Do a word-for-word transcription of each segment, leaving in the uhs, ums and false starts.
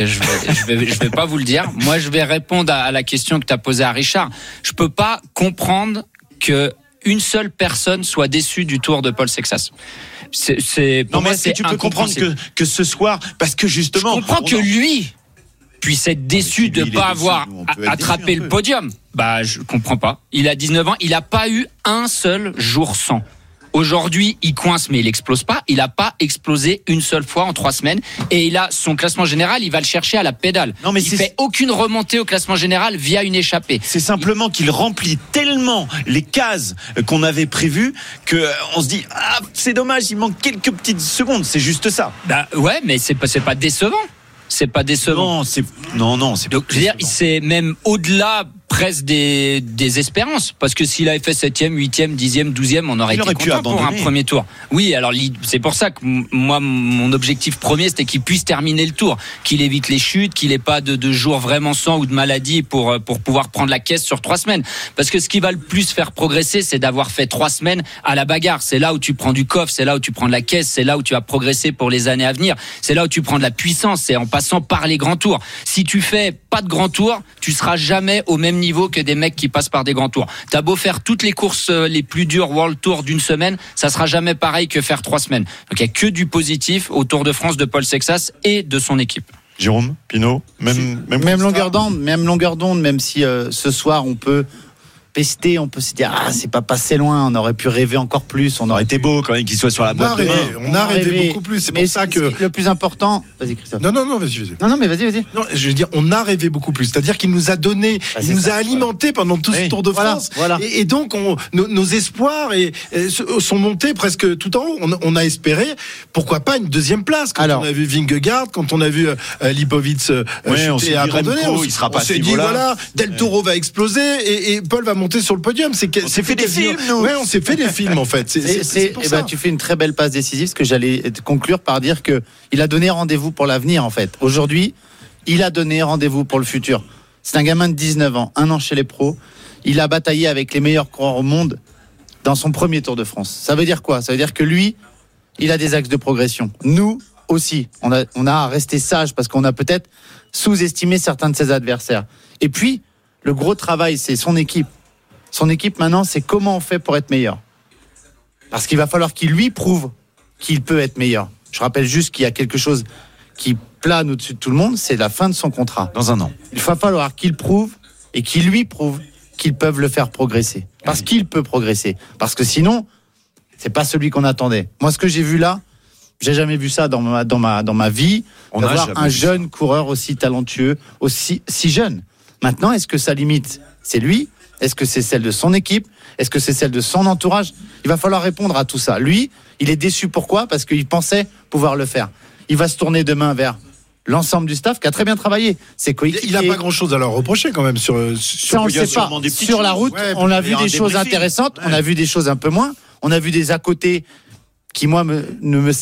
je vais, je vais, je vais pas vous le dire. Moi, je vais répondre à, à la question que tu as posée à Richard. Je peux pas comprendre que une seule personne soit déçue du Tour de Paul Sexas. C'est, c'est, pour non, mais moi, est-ce c'est que tu peux comprendre que, que ce soir, parce que justement. Je comprends que en... lui puisse être déçu de ne pas avoir déçu, attrapé le podium. Bah, je comprends pas. Il a dix-neuf ans, il a pas eu un seul jour sans. Aujourd'hui, il coince, mais il explose pas. Il a pas explosé une seule fois en trois semaines. Et il a son classement général, il va le chercher à la pédale. Non, mais il c'est... fait aucune remontée au classement général via une échappée. C'est simplement il... qu'il remplit tellement les cases qu'on avait prévues que on se dit ah c'est dommage, il manque quelques petites secondes. C'est juste ça. Bah ouais, mais c'est pas c'est pas décevant. C'est pas décevant. Non, c'est non non, c'est. Donc je veux dire, c'est même au-delà presque des, des espérances, parce que s'il avait fait septième, huitième, dixième, douzième, on aurait il été content pour un premier tour. Oui, alors c'est pour ça que moi, mon objectif premier, c'était qu'il puisse terminer le tour, qu'il évite les chutes, qu'il n'ait pas de, de jours vraiment sans ou de maladie pour, pour pouvoir prendre la caisse sur trois semaines. Parce que ce qui va le plus faire progresser, c'est d'avoir fait trois semaines à la bagarre. C'est là où tu prends du coffre, c'est là où tu prends de la caisse, c'est là où tu vas progresser pour les années à venir. C'est là où tu prends de la puissance, c'est en passant par les grands tours. Si tu fais pas de grands tours, tu seras jamais au même niveau que des mecs qui passent par des grands tours. T'as beau faire toutes les courses les plus dures World Tour d'une semaine, ça sera jamais pareil que faire trois semaines. Donc il y a que du positif au Tour de France de Paul Sexas et de son équipe. Jérôme, Pinot, même même, même longueur d'onde, même longueur d'onde, même si euh, ce soir on peut pester, on peut se dire ah c'est pas passé loin, on aurait pu rêver encore plus, on aurait été beau quand même qu'il soit sur la boîte de main. On a rêvé beaucoup plus, c'est pour ça que le plus important. Vas-y Christophe. Non non non, vas-y vas-y. Non non mais vas-y vas-y. Non, je veux dire on a rêvé beaucoup plus, c'est-à-dire qu'il nous a donné, ah, il nous ça, a alimenté voilà. pendant tout oui. ce Tour de France. Voilà, voilà. Et, et donc on, nos, nos espoirs et, et, sont montés presque tout en haut. On, on a espéré pourquoi pas une deuxième place quand Alors, on a vu Vingegaard, quand on a vu euh, Lipovic euh, ouais, chuter et abandonner. On, il sera on pas s'est dit voilà, Del Toro va exploser et, et Paul va monter sur le podium. C'est On s'est fait des films, nous. Ouais, on s'est fait des films, en fait. C'est, c'est, c'est pour eh ça. Ben, tu fais une très belle passe décisive, parce que j'allais conclure par dire que il a donné rendez-vous pour l'avenir, en fait. Aujourd'hui, il a donné rendez-vous pour le futur. C'est un gamin de dix-neuf ans, un an chez les pros. Il a bataillé avec les meilleurs coureurs au monde dans son premier Tour de France. Ça veut dire quoi? Ça veut dire que lui, il a des axes de progression. Nous aussi, on a, on a à rester sage parce qu'on a peut-être sous-estimé certains de ses adversaires. Et puis, le gros travail, c'est son équipe. Son équipe maintenant, c'est comment on fait pour être meilleur. Parce qu'il va falloir qu'il lui prouve qu'il peut être meilleur. Je rappelle juste qu'il y a quelque chose qui plane au-dessus de tout le monde, c'est la fin de son contrat. Dans un an. Il va falloir qu'il prouve et qu'il lui prouve qu'ils peuvent le faire progresser. Parce qu'il peut progresser. Parce que sinon, c'est pas celui qu'on attendait. Moi, ce que j'ai vu là, j'ai jamais vu ça dans ma, dans ma, dans ma vie. On d'avoir un jeune ça. coureur aussi talentueux, aussi si jeune. Maintenant, est-ce que sa limite, c'est lui ? Est-ce que c'est celle de son équipe ? Est-ce que c'est celle de son entourage ? Il va falloir répondre à tout ça. Lui, il est déçu. Pourquoi ? Parce qu'il pensait pouvoir le faire. Il va se tourner demain vers l'ensemble du staff qui a très bien travaillé. Ses coéquipiers. Il n'a pas grand-chose à leur reprocher quand même sur sur, ça, on sait pas. Sur la route. Ouais, on a vu des choses intéressantes. Ouais. On a vu des choses un peu moins. On a vu des à côté qui moi me, ne me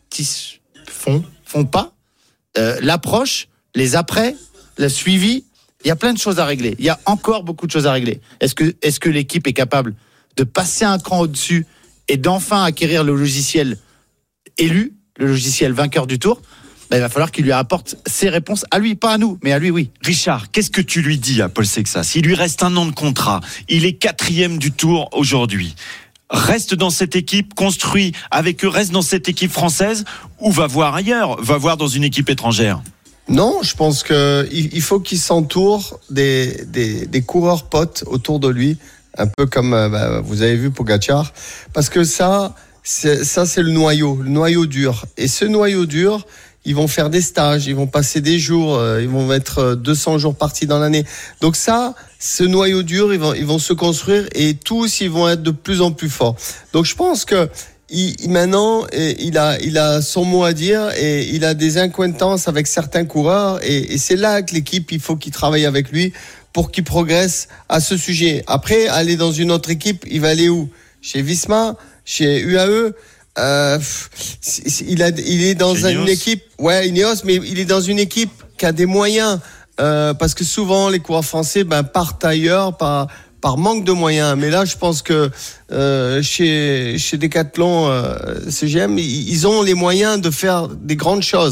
satisfont font pas. Euh, l'approche, les après, le suivi. Il y a plein de choses à régler. Il y a encore beaucoup de choses à régler. Est-ce que, est-ce que l'équipe est capable de passer un cran au-dessus et d'enfin acquérir le logiciel élu, le logiciel vainqueur du Tour ? Ben, il va falloir qu'il lui apporte ses réponses à lui, pas à nous, mais à lui, oui. Richard, qu'est-ce que tu lui dis à Paul Sexas ? Il lui reste un an de contrat. Il est quatrième du Tour aujourd'hui. Reste dans cette équipe, construit avec eux, reste dans cette équipe française ou va voir ailleurs, va voir dans une équipe étrangère ? Non, je pense que il faut qu'il s'entoure des, des, des coureurs potes autour de lui, un peu comme bah, vous avez vu Pogacar, parce que ça, c'est, ça c'est le noyau, le noyau dur. Et ce noyau dur, ils vont faire des stages, ils vont passer des jours, euh, ils vont mettre deux cents jours partis dans l'année. Donc ça, ce noyau dur, ils vont, ils vont se construire et tous, ils vont être de plus en plus forts. Donc je pense que Il, maintenant, il a, il a son mot à dire et il a des accointances avec certains coureurs et, et c'est là que l'équipe, il faut qu'il travaille avec lui pour qu'il progresse à ce sujet. Après, aller dans une autre équipe, il va aller où ? Chez Visma, chez U A E. Euh, il a, il est dans une Ineos. équipe, ouais, Ineos, mais il est dans une équipe qui a des moyens euh, parce que souvent les coureurs français, ben, partent ailleurs par par manque de moyens. Mais là, je pense que euh, chez chez Decathlon, euh, C G M, ils ont les moyens de faire des grandes choses.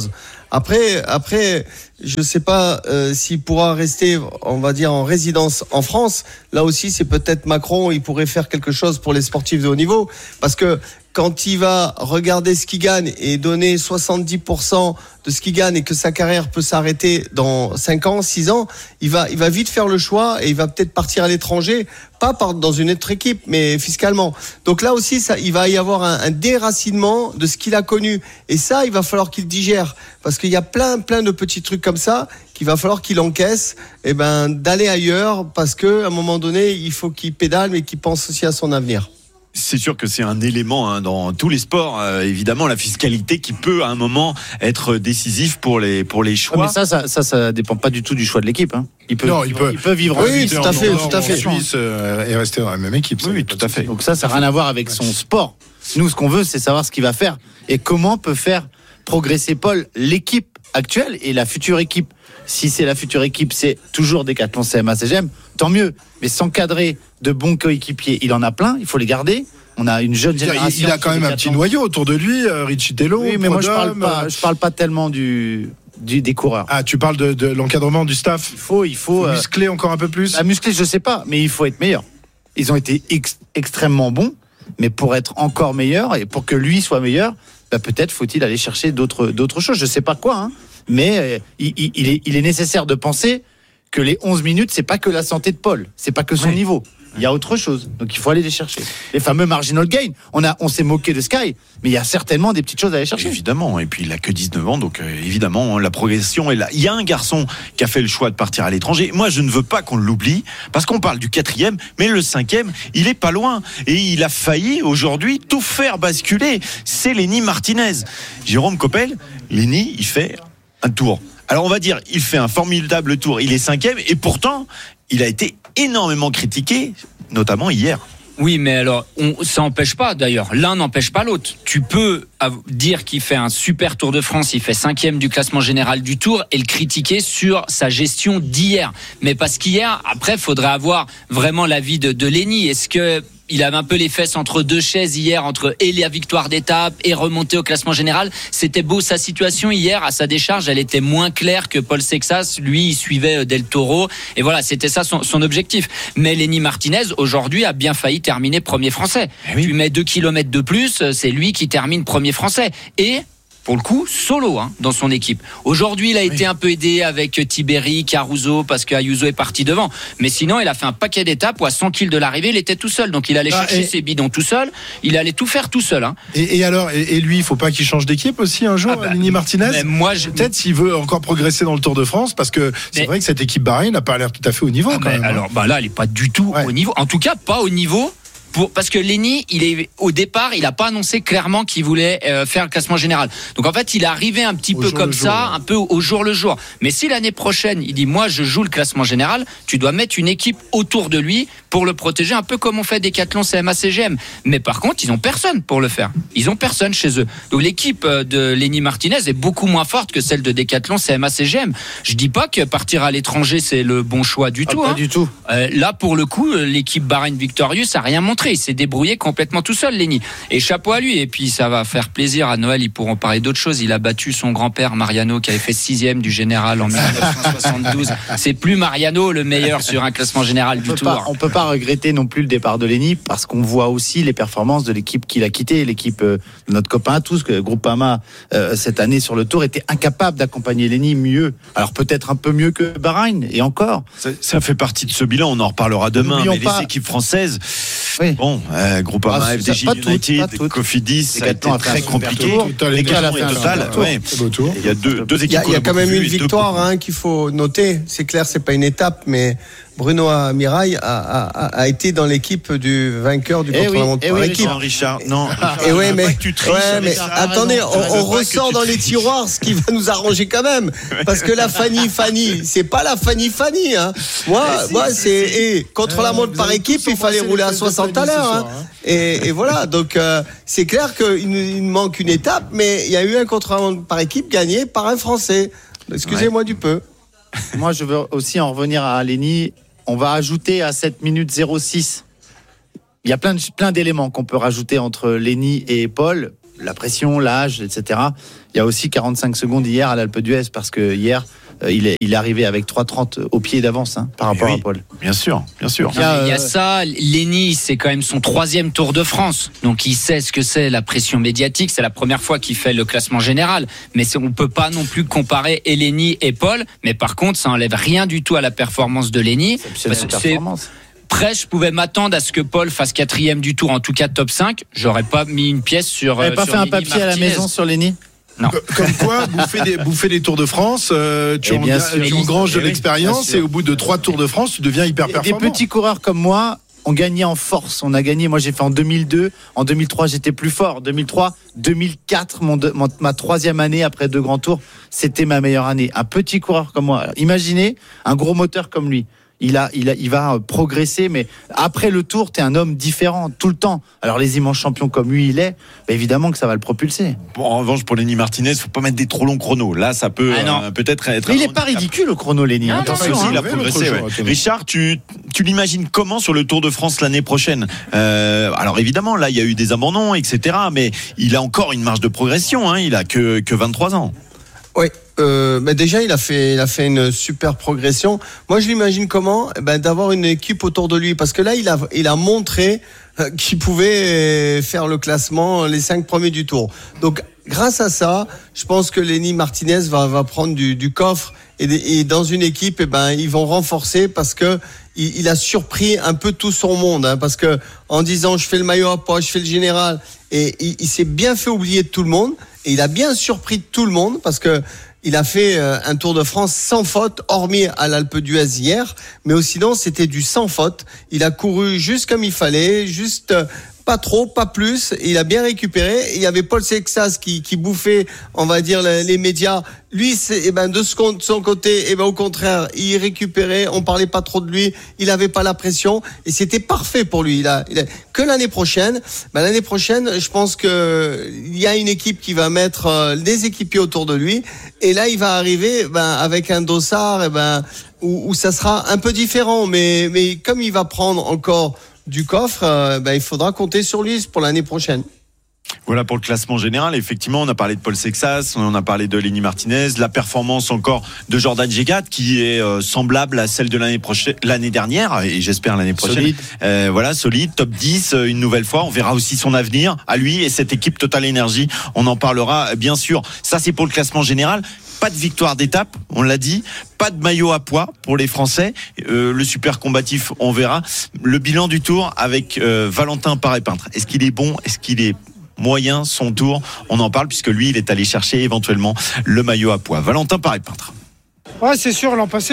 Après, après, je sais pas euh, s'il pourra rester, on va dire, en résidence en France. Là aussi, c'est peut-être Macron, il pourrait faire quelque chose pour les sportifs de haut niveau, parce que quand il va regarder ce qu'il gagne et donner soixante-dix pour cent de ce qu'il gagne et que sa carrière peut s'arrêter dans cinq ans, six ans, il va, il va vite faire le choix et il va peut-être partir à l'étranger, pas par, dans une autre équipe, mais fiscalement. Donc là aussi, ça, il va y avoir un, un déracinement de ce qu'il a connu. Et ça, il va falloir qu'il digère. Parce qu'il y a plein, plein de petits trucs comme ça qu'il va falloir qu'il encaisse, et ben, d'aller ailleurs, parce que, à un moment donné, il faut qu'il pédale, mais qu'il pense aussi à son avenir. C'est sûr que c'est un élément hein, dans tous les sports, euh, évidemment, la fiscalité qui peut à un moment être décisif pour les pour les choix. Ouais, mais ça, ça, ça, ça dépend pas du tout du choix de l'équipe. Hein. Il peut, non, il, il peut, il peut vivre. Oui, tout à fait, tout à fait. Suisse euh, et rester dans la même équipe. Oui, oui, tout à fait. Donc ça, ça n'a rien à voir avec son sport. Nous, ce qu'on veut, c'est savoir ce qu'il va faire et comment peut faire progresser Paul, l'équipe actuelle et la future équipe. Si c'est la future équipe, c'est toujours Decathlon C M A C G M, tant mieux. Mais s'encadrer de bons coéquipiers, il en a plein, il faut les garder. On a une jeune génération. Il a quand même un petit noyau autour de lui, Richie Tello. Oui, mais moi je parle pas, je parle pas tellement du, du des coureurs. Ah, tu parles de, de l'encadrement du staff. Il faut, il faut, faut muscler euh, encore un peu plus. À muscler, je sais pas, mais il faut être meilleur. Ils ont été ex- extrêmement bons, mais pour être encore meilleur et pour que lui soit meilleur, bah peut-être faut-il aller chercher d'autres d'autres choses. Je sais pas quoi, hein, mais euh, il, il, il est il est nécessaire de penser que les onze minutes, c'est pas que la santé de Paul, c'est pas que son oui. niveau. Il y a autre chose, donc il faut aller les chercher. Les fameux marginal gain, on a, on s'est moqué de Sky, mais il y a certainement des petites choses à aller chercher. Évidemment, et puis il a que dix-neuf ans, donc euh, évidemment la progression est là. Il y a un garçon qui a fait le choix de partir à l'étranger. Moi, je ne veux pas qu'on l'oublie, parce qu'on parle du quatrième, mais le cinquième, il est pas loin, et il a failli aujourd'hui tout faire basculer. C'est Lenny Martinez. Jérôme Coppel, Lenny, il fait un tour. Alors on va dire, il fait un formidable tour. Il est cinquième, et pourtant, il a été énormément critiqué, notamment hier. Oui, mais alors, on, ça n'empêche pas, d'ailleurs. L'un n'empêche pas l'autre. Tu peux dire qu'il fait un super Tour de France, il fait cinquième du classement général du Tour, et le critiquer sur sa gestion d'hier. Mais parce qu'hier, après, il faudrait avoir vraiment l'avis de, de Lenny. Est-ce que il avait un peu les fesses entre deux chaises hier, entre et la victoire d'étape et remonter au classement général? C'était beau. Sa situation hier, à sa décharge, elle était moins claire que Paul Sexas. Lui, il suivait Del Toro. Et voilà, c'était ça son, son objectif. Mais Lenny Martinez, aujourd'hui, a bien failli terminer premier français. Eh oui. Tu mets deux kilomètres de plus, c'est lui qui termine premier français. Et pour le coup, solo hein, dans son équipe. Aujourd'hui, il a été oui. un peu aidé avec Tiberi, Caruso, parce qu'Ayuso est parti devant. Mais sinon, il a fait un paquet d'étapes où à cent kilomètres de l'arrivée, il était tout seul. Donc il allait ah, chercher et... ses bidons tout seul. Il allait tout faire tout seul. Hein. Et, et alors, et, et lui, il ne faut pas qu'il change d'équipe aussi un jour, ah bah, Lenny Martinez. Mais moi, je... Peut-être s'il veut encore progresser dans le Tour de France, parce que c'est mais... vrai que cette équipe Bahreïn n'a pas l'air tout à fait au niveau. Ah quand même, alors, hein. bah là, elle n'est pas du tout ouais. au niveau. En tout cas, pas au niveau. Pour, parce que Lenny, il est au départ, il n'a pas annoncé clairement qu'il voulait euh, faire le classement général. Donc en fait, il est arrivé un petit au peu comme ça, jour, ouais. un peu au jour le jour. Mais si l'année prochaine, il dit moi je joue le classement général, tu dois mettre une équipe autour de lui pour le protéger, un peu comme on fait Decathlon C M A C G M. Mais par contre, ils n'ont personne pour le faire. Ils ont personne chez eux. Donc l'équipe de Lenny Martinez est beaucoup moins forte que celle de Decathlon C M A C G M. Je dis pas que partir à l'étranger c'est le bon choix du ah, tout. Pas hein. du tout. Euh, là pour le coup, l'équipe Bahreïn Victorious a rien montré. Il s'est débrouillé complètement tout seul, Lenny. Et chapeau à lui. Et puis ça va faire plaisir à Noël. Ils pourront parler d'autres choses. Il a battu son grand-père Mariano qui avait fait sixième du général en dix-neuf cent soixante-douze. C'est plus Mariano le meilleur sur un classement général du Tour. Pas, on peut pas regretter non plus le départ de Lenny parce qu'on voit aussi les performances de l'équipe qu'il a quitté, l'équipe euh, de notre copain à tous, que Groupama euh, cette année sur le Tour était incapable d'accompagner Lenny mieux. Alors peut-être un peu mieux que Bahreïn et encore. Ça, ça fait partie de ce bilan. On en reparlera demain. Mais pas... les équipes françaises, oui. bon, euh, Groupama, ah, F D J United, Cofidis, ça a été très compliqué. Les gars, total. Il y a deux, deux équipes. Il y a quand même une victoire hein, qu'il faut noter. C'est clair, c'est pas une étape, mais Bruno Amirail a, a, a été dans l'équipe du vainqueur du contre-la-montre par équipe. Richard, non. Et ouais, mais, ouais, mais attendez, on, on ressort dans les tiroirs, ce qui va nous arranger quand même, parce que la Fanny Fanny, c'est pas la Fanny Fanny. Hein. Moi, si, moi, c'est et, contre-la-montre par équipe, il fallait rouler à soixante à l'heure. Hein. Et, et voilà, donc euh, c'est clair qu'il il manque une étape, mais il y a eu un contre-la-montre par équipe gagné par un Français. Excusez-moi ouais. du peu. Moi, je veux aussi en revenir à Lenny. On va ajouter à sept minutes zéro six. Il y a plein, de, plein d'éléments qu'on peut rajouter entre Lenny et Paul. la pression, l'âge, et cetera. Il y a aussi quarante-cinq secondes hier à l'Alpe d'Huez parce que hier, euh, il, est, il est arrivé avec trois trente au pied d'avance hein, par rapport oui, à Paul. Bien sûr, bien sûr. Il y a, il y a ça. Lenny, c'est quand même son troisième Tour de France, donc il sait ce que c'est la pression médiatique. C'est la première fois qu'il fait le classement général, mais c'est, on peut pas non plus comparer Lenny et Paul. Mais par contre, ça enlève rien du tout à la performance de Lenny. C'est une performance. Presque, je pouvais m'attendre à ce que Paul fasse quatrième du Tour, en tout cas top cinq. J'aurais pas mis une pièce sur. Vous n'avez pas sur fait un Lenny papier Martinez. à la maison sur Lenny? Non. Comme quoi, bouffer des, bouffer des Tours de France, euh, tu, Et bien enga- sûr. tu engranges de Et oui, l'expérience bien et au bout de trois Tours de France, tu deviens hyper Des performant. petits coureurs comme moi, on gagnait en force. On a gagné. Moi, j'ai fait en deux mille deux. En deux mille trois, j'étais plus fort. deux mille trois, deux mille quatre, mon, de, mon ma troisième année après deux grands tours, c'était ma meilleure année. Un petit coureur comme moi. Alors, imaginez un gros moteur comme lui. Il a, il a, il va progresser, mais après le tour, t'es un homme différent tout le temps. Alors les immenses champions comme lui, il est, bah évidemment que ça va le propulser. Bon, en revanche, pour Lenny Martinez, faut pas mettre des trop longs chronos. Là, ça peut Ah non. euh, peut-être être. Mais il est pas ridicule au chrono, Lenny. Non, Attention, Aussi, hein. il a ouais, progressé. l'autre Ouais. jour, Richard, tu, tu l'imagines comment sur le Tour de France l'année prochaine? euh, Alors évidemment, là, il y a eu des abandons, et cetera. Mais il a encore une marge de progression. Hein. Il a que que vingt-trois ans. Oui, euh, bah déjà il a fait, il a fait une super progression. Moi je l'imagine comment, eh ben d'avoir une équipe autour de lui, parce que là il a, il a montré euh, qu'il pouvait faire le classement, les cinq premiers du Tour. Donc grâce à ça, je pense que Lenny Martinez va, va prendre du, du coffre et, et dans une équipe, eh ben ils vont renforcer parce que il, il a surpris un peu tout son monde, hein, parce que en disant je fais le maillot à pois, je fais le général, et il, il s'est bien fait oublier de tout le monde. Et il a bien surpris tout le monde parce que il a fait un Tour de France sans faute, hormis à l'Alpe d'Huez hier. Mais au sinon, c'était du sans faute. Il a couru juste comme il fallait, juste pas trop, pas plus. Il a bien récupéré. Et il y avait Paul Sexas qui, qui bouffait, on va dire, les, les médias. Lui, c'est, eh ben, de son côté, eh ben, au contraire, il récupérait. On parlait pas trop de lui. Il avait pas la pression. Et c'était parfait pour lui. Il a, il a que l'année prochaine. Ben, l'année prochaine, je pense que il y a une équipe qui va mettre euh, des équipiers autour de lui. Et là, il va arriver, ben, avec un dossard, eh ben, où, où ça sera un peu différent. Mais, mais comme il va prendre encore du coffre, euh, ben, il faudra compter sur lui pour l'année prochaine. Voilà pour le classement général. Effectivement, on a parlé de Paul Sexas, on a parlé de Lenny Martinez, la performance encore de Jordan Jegat qui est euh, semblable à celle de l'année prochaine, l'année dernière et j'espère l'année prochaine. Solide. Euh, voilà, solide, top dix euh, une nouvelle fois. On verra aussi son avenir à lui et cette équipe Total Energy. On en parlera bien sûr. Ça, c'est pour le classement général. Pas de victoire d'étape, on l'a dit. Pas de maillot à pois pour les Français. Euh, le super combatif, on verra. Le bilan du Tour avec euh, Valentin Paré-Peintre. Est-ce qu'il est bon? Est-ce qu'il est moyen son Tour? On en parle puisque lui, il est allé chercher éventuellement le maillot à pois. Valentin Paré-Peintre. Ouais, c'est sûr. L'an passé,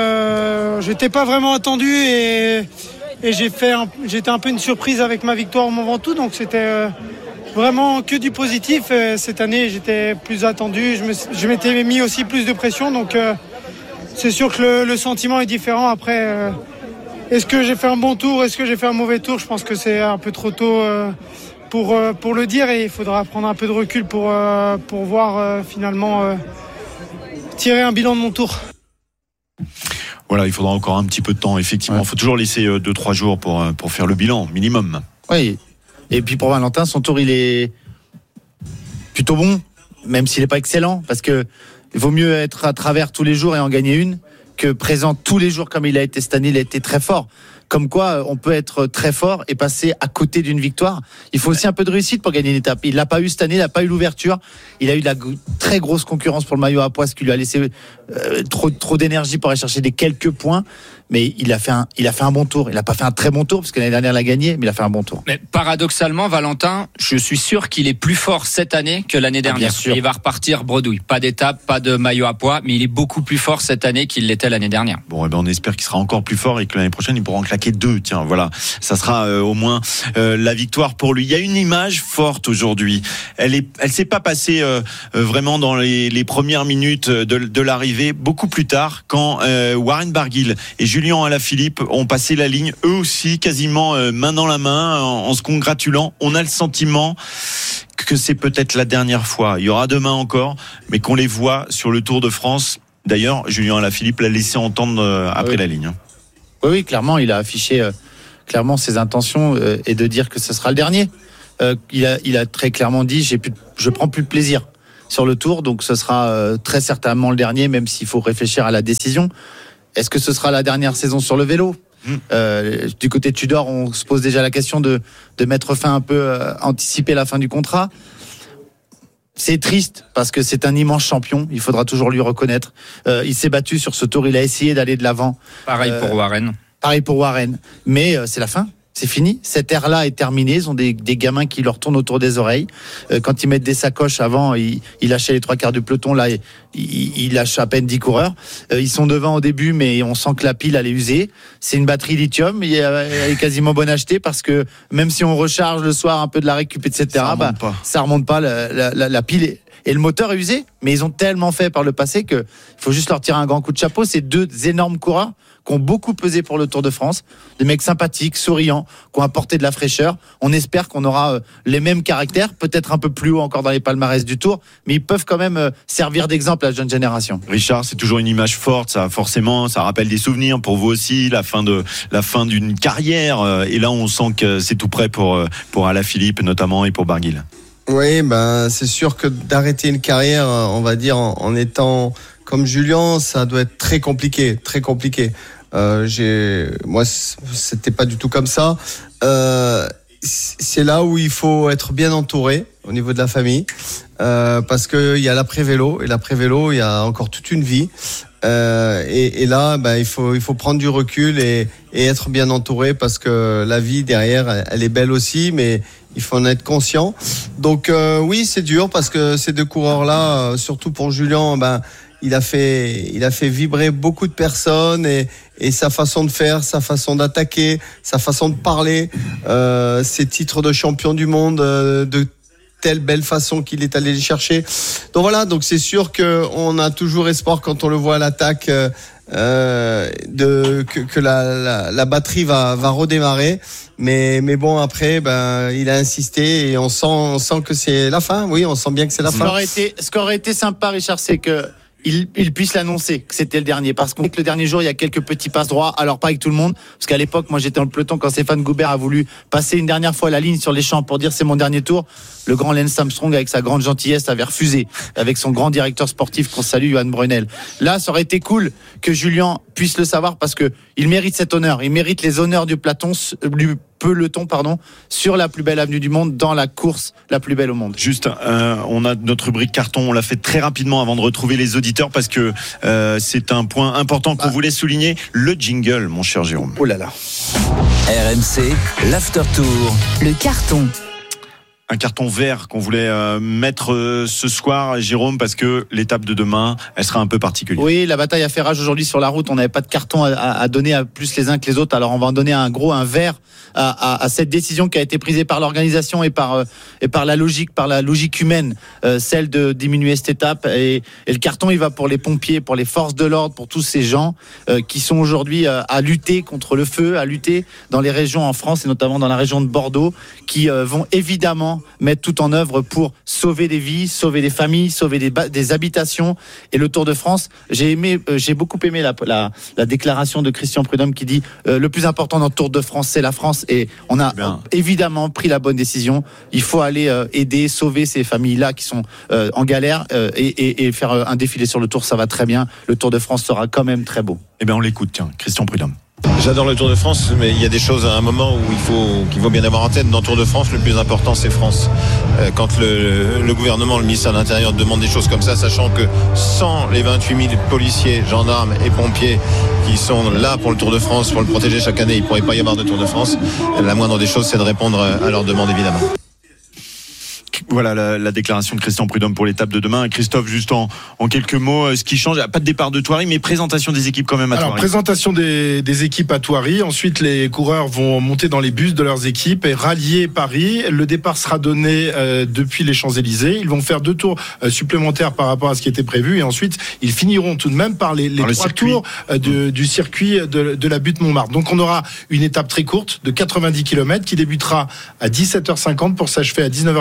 euh, j'étais pas vraiment attendu et, et j'ai fait, un, j'étais un peu une surprise avec ma victoire au Mont Ventoux, donc c'était euh, vraiment que du positif. Et cette année, j'étais plus attendu. Je, me, je m'étais mis aussi plus de pression, donc euh, c'est sûr que le, le sentiment est différent. Après, euh, est-ce que j'ai fait un bon tour? Est-ce que j'ai fait un mauvais tour? Je pense que c'est un peu trop tôt euh, pour euh, pour le dire et il faudra prendre un peu de recul pour euh, pour voir euh, finalement euh, tirer un bilan de mon tour. Voilà, il faudra encore un petit peu de temps. Effectivement, il ouais. faut toujours laisser deux trois jours pour pour faire le bilan minimum. Oui. Et puis pour Valentin, son tour, il est plutôt bon, même s'il n'est pas excellent, parce que il vaut mieux être à travers tous les jours et en gagner une que présent tous les jours comme il a été cette année. Il a été très fort. Comme quoi, on peut être très fort et passer à côté d'une victoire. Il faut aussi un peu de réussite pour gagner une étape. Il l'a pas eu cette année, il n'a pas eu l'ouverture. Il a eu de la très grosse concurrence pour le maillot à pois, ce qui lui a laissé euh, trop, trop d'énergie pour aller chercher des quelques points. Mais il a fait un, il a fait un bon tour. Il n'a pas fait un très bon tour parce que l'année dernière, il a gagné, mais il a fait un bon tour. Mais paradoxalement, Valentin, je suis sûr qu'il est plus fort cette année que l'année dernière. Ah, il va repartir bredouille. Pas d'étape, pas de maillot à pois, mais il est beaucoup plus fort cette année qu'il l'était l'année dernière. Bon, eh ben, on espère qu'il sera encore plus fort et que l'année prochaine, il pourra en claquer deux. Tiens, voilà. Ça sera euh, au moins euh, la victoire pour lui. Il y a une image forte aujourd'hui. Elle est, elle s'est pas passée euh, vraiment dans les, les premières minutes de, de l'arrivée. Beaucoup plus tard, quand euh, Warren Barguil et Julien Alaphilippe ont passé la ligne, eux aussi, quasiment euh, main dans la main, en, en se congratulant. On a le sentiment que c'est peut-être la dernière fois. Il y aura demain encore, mais qu'on les voit sur le Tour de France. D'ailleurs, Julien Alaphilippe l'a laissé entendre euh, après oui. la ligne. Oui, oui, clairement, il a affiché euh, clairement ses intentions euh, et de dire que ce sera le dernier. Euh, il a, il a très clairement dit, j'ai plus, je prends plus de plaisir sur le Tour, donc ce sera euh, très certainement le dernier, même s'il faut réfléchir à la décision. Est-ce que ce sera la dernière saison sur le vélo ? Mmh. Euh, du côté de Tudor, on se pose déjà la question de, de mettre fin un peu, euh, anticiper la fin du contrat. C'est triste parce que c'est un immense champion. Il faudra toujours lui reconnaître. Euh, il s'est battu sur ce Tour. Il a essayé d'aller de l'avant. Pareil euh, pour Warren. Pareil pour Warren. Mais euh, c'est la fin. C'est fini. Cette ère-là est terminée. Ils ont des, des gamins qui leur tournent autour des oreilles. Euh, quand ils mettent des sacoches avant, ils, ils lâchaient les trois quarts du peloton. Là, ils, ils lâchent à peine dix coureurs. Euh, ils sont devant au début, mais on sent que la pile, elle est usée. C'est une batterie lithium. Elle est quasiment bonne à acheter parce que même si on recharge le soir un peu de la récup, et cetera, ça remonte bah, pas. Ça remonte pas. La, la, la, la pile est... Et le moteur est usé, mais ils ont tellement fait par le passé qu'il faut juste leur tirer un grand coup de chapeau. C'est deux énormes coureurs qui ont beaucoup pesé pour le Tour de France. Des mecs sympathiques, souriants, qui ont apporté de la fraîcheur. On espère qu'on aura les mêmes caractères, peut-être un peu plus haut encore dans les palmarès du Tour, mais ils peuvent quand même servir d'exemple à la jeune génération. Richard, c'est toujours une image forte, ça forcément, ça rappelle des souvenirs pour vous aussi, la fin de la fin d'une carrière. Et là, on sent que c'est tout prêt pour pour Alaphilippe notamment et pour Barguil. Oui, ben c'est sûr que d'arrêter une carrière, on va dire en, en étant comme Julien, ça doit être très compliqué, très compliqué. Euh, j'ai, moi, c'était pas du tout comme ça. Euh, c'est là où il faut être bien entouré au niveau de la famille, euh, parce que il y a l'après-vélo et l'après-vélo, il y a encore toute une vie. Euh, et, et là, ben, il faut il faut prendre du recul et, et être bien entouré parce que la vie derrière, elle est belle aussi, mais il faut en être conscient. Donc euh, oui, c'est dur parce que ces deux coureurs-là, euh, surtout pour Julien, ben il a fait il a fait vibrer beaucoup de personnes et et sa façon de faire, sa façon d'attaquer, sa façon de parler, euh, ses titres de champion du monde euh, de telle belle façon qu'il est allé les chercher. Donc voilà, donc c'est sûr que on a toujours espoir quand on le voit à l'attaque euh, euh, de que, que la, la la batterie va va redémarrer. Mais mais bon après ben il a insisté et on sent on sent que c'est la fin. Oui, on sent bien que c'est la ce fin. Qui aurait été, ce qui aurait été sympa, Richard, c'est que Il, il puisse l'annoncer que c'était le dernier, parce qu'on sait que le dernier jour il y a quelques petits passes droits, alors pas avec tout le monde, parce qu'à l'époque moi j'étais dans le peloton quand Stéphane Goubert a voulu passer une dernière fois la ligne sur les champs pour dire c'est mon dernier tour. Le grand Lance Armstrong avec sa grande gentillesse avait refusé, avec son grand directeur sportif qu'on salue, Johan Brunel. Là ça aurait été cool que Julien puisse le savoir parce que il mérite cet honneur, il mérite les honneurs du peloton, du peloton pardon, sur la plus belle avenue du monde, dans la course la plus belle au monde. Juste, euh, on a notre rubrique carton, on l'a fait très rapidement avant de retrouver les auditeurs parce que euh, c'est un point important qu'on ah. voulait souligner. Le jingle, mon cher Jérôme. Oh là là. R M C, l'After Tour. Le carton. Un carton vert qu'on voulait euh, mettre euh, ce soir, Jérôme, parce que l'étape de demain, elle sera un peu particulière. Oui, la bataille a fait rage aujourd'hui sur la route. On n'avait pas de carton à, à donner à plus les uns que les autres. Alors on va en donner un gros, un vert à, à, à cette décision qui a été prise par l'organisation et par euh, et par la logique, par la logique humaine, euh, celle de diminuer cette étape. Et, et le carton, il va pour les pompiers, pour les forces de l'ordre, pour tous ces gens euh, qui sont aujourd'hui euh, à lutter contre le feu, à lutter dans les régions en France et notamment dans la région de Bordeaux, qui euh, vont évidemment mettre tout en œuvre pour sauver des vies, sauver des familles, sauver des, ba- des habitations. Et le Tour de France, j'ai aimé, euh, j'ai beaucoup aimé la, la, la déclaration de Christian Prudhomme qui dit euh, le plus important dans le Tour de France, c'est la France. Et on a euh, évidemment pris la bonne décision. Il faut aller euh, aider, sauver ces familles-là qui sont euh, en galère euh, et, et, et faire un défilé sur le Tour, ça va très bien. Le Tour de France sera quand même très beau. Eh bien, on l'écoute, tiens, Christian Prudhomme. J'adore le Tour de France, mais il y a des choses à un moment où il faut, qu'il faut bien avoir en tête. Dans le Tour de France, le plus important, c'est France. Euh, quand le, le gouvernement, le ministère de l'Intérieur demande des choses comme ça, sachant que sans les vingt-huit mille policiers, gendarmes et pompiers qui sont là pour le Tour de France, pour le protéger chaque année, il ne pourrait pas y avoir de Tour de France. La moindre des choses, c'est de répondre à leurs demandes, évidemment. Voilà la, la déclaration de Christian Prudhomme pour l'étape de demain. Christophe, juste en, en quelques mots, ce qui change, pas de départ de Thoiry, mais présentation des équipes quand même à Thoiry. Alors, présentation des, des équipes à Thoiry. Ensuite, les coureurs vont monter dans les bus de leurs équipes et rallier Paris. Le départ sera donné euh, depuis les Champs-Élysées. Ils vont faire deux tours euh, supplémentaires par rapport à ce qui était prévu. Et ensuite, ils finiront tout de même par les, les par trois tours euh, de, du circuit de, de la butte Montmartre. Donc, on aura une étape très courte de quatre-vingt-dix kilomètres qui débutera à dix-sept heures cinquante pour s'achever à dix-neuf heures quarante-cinq.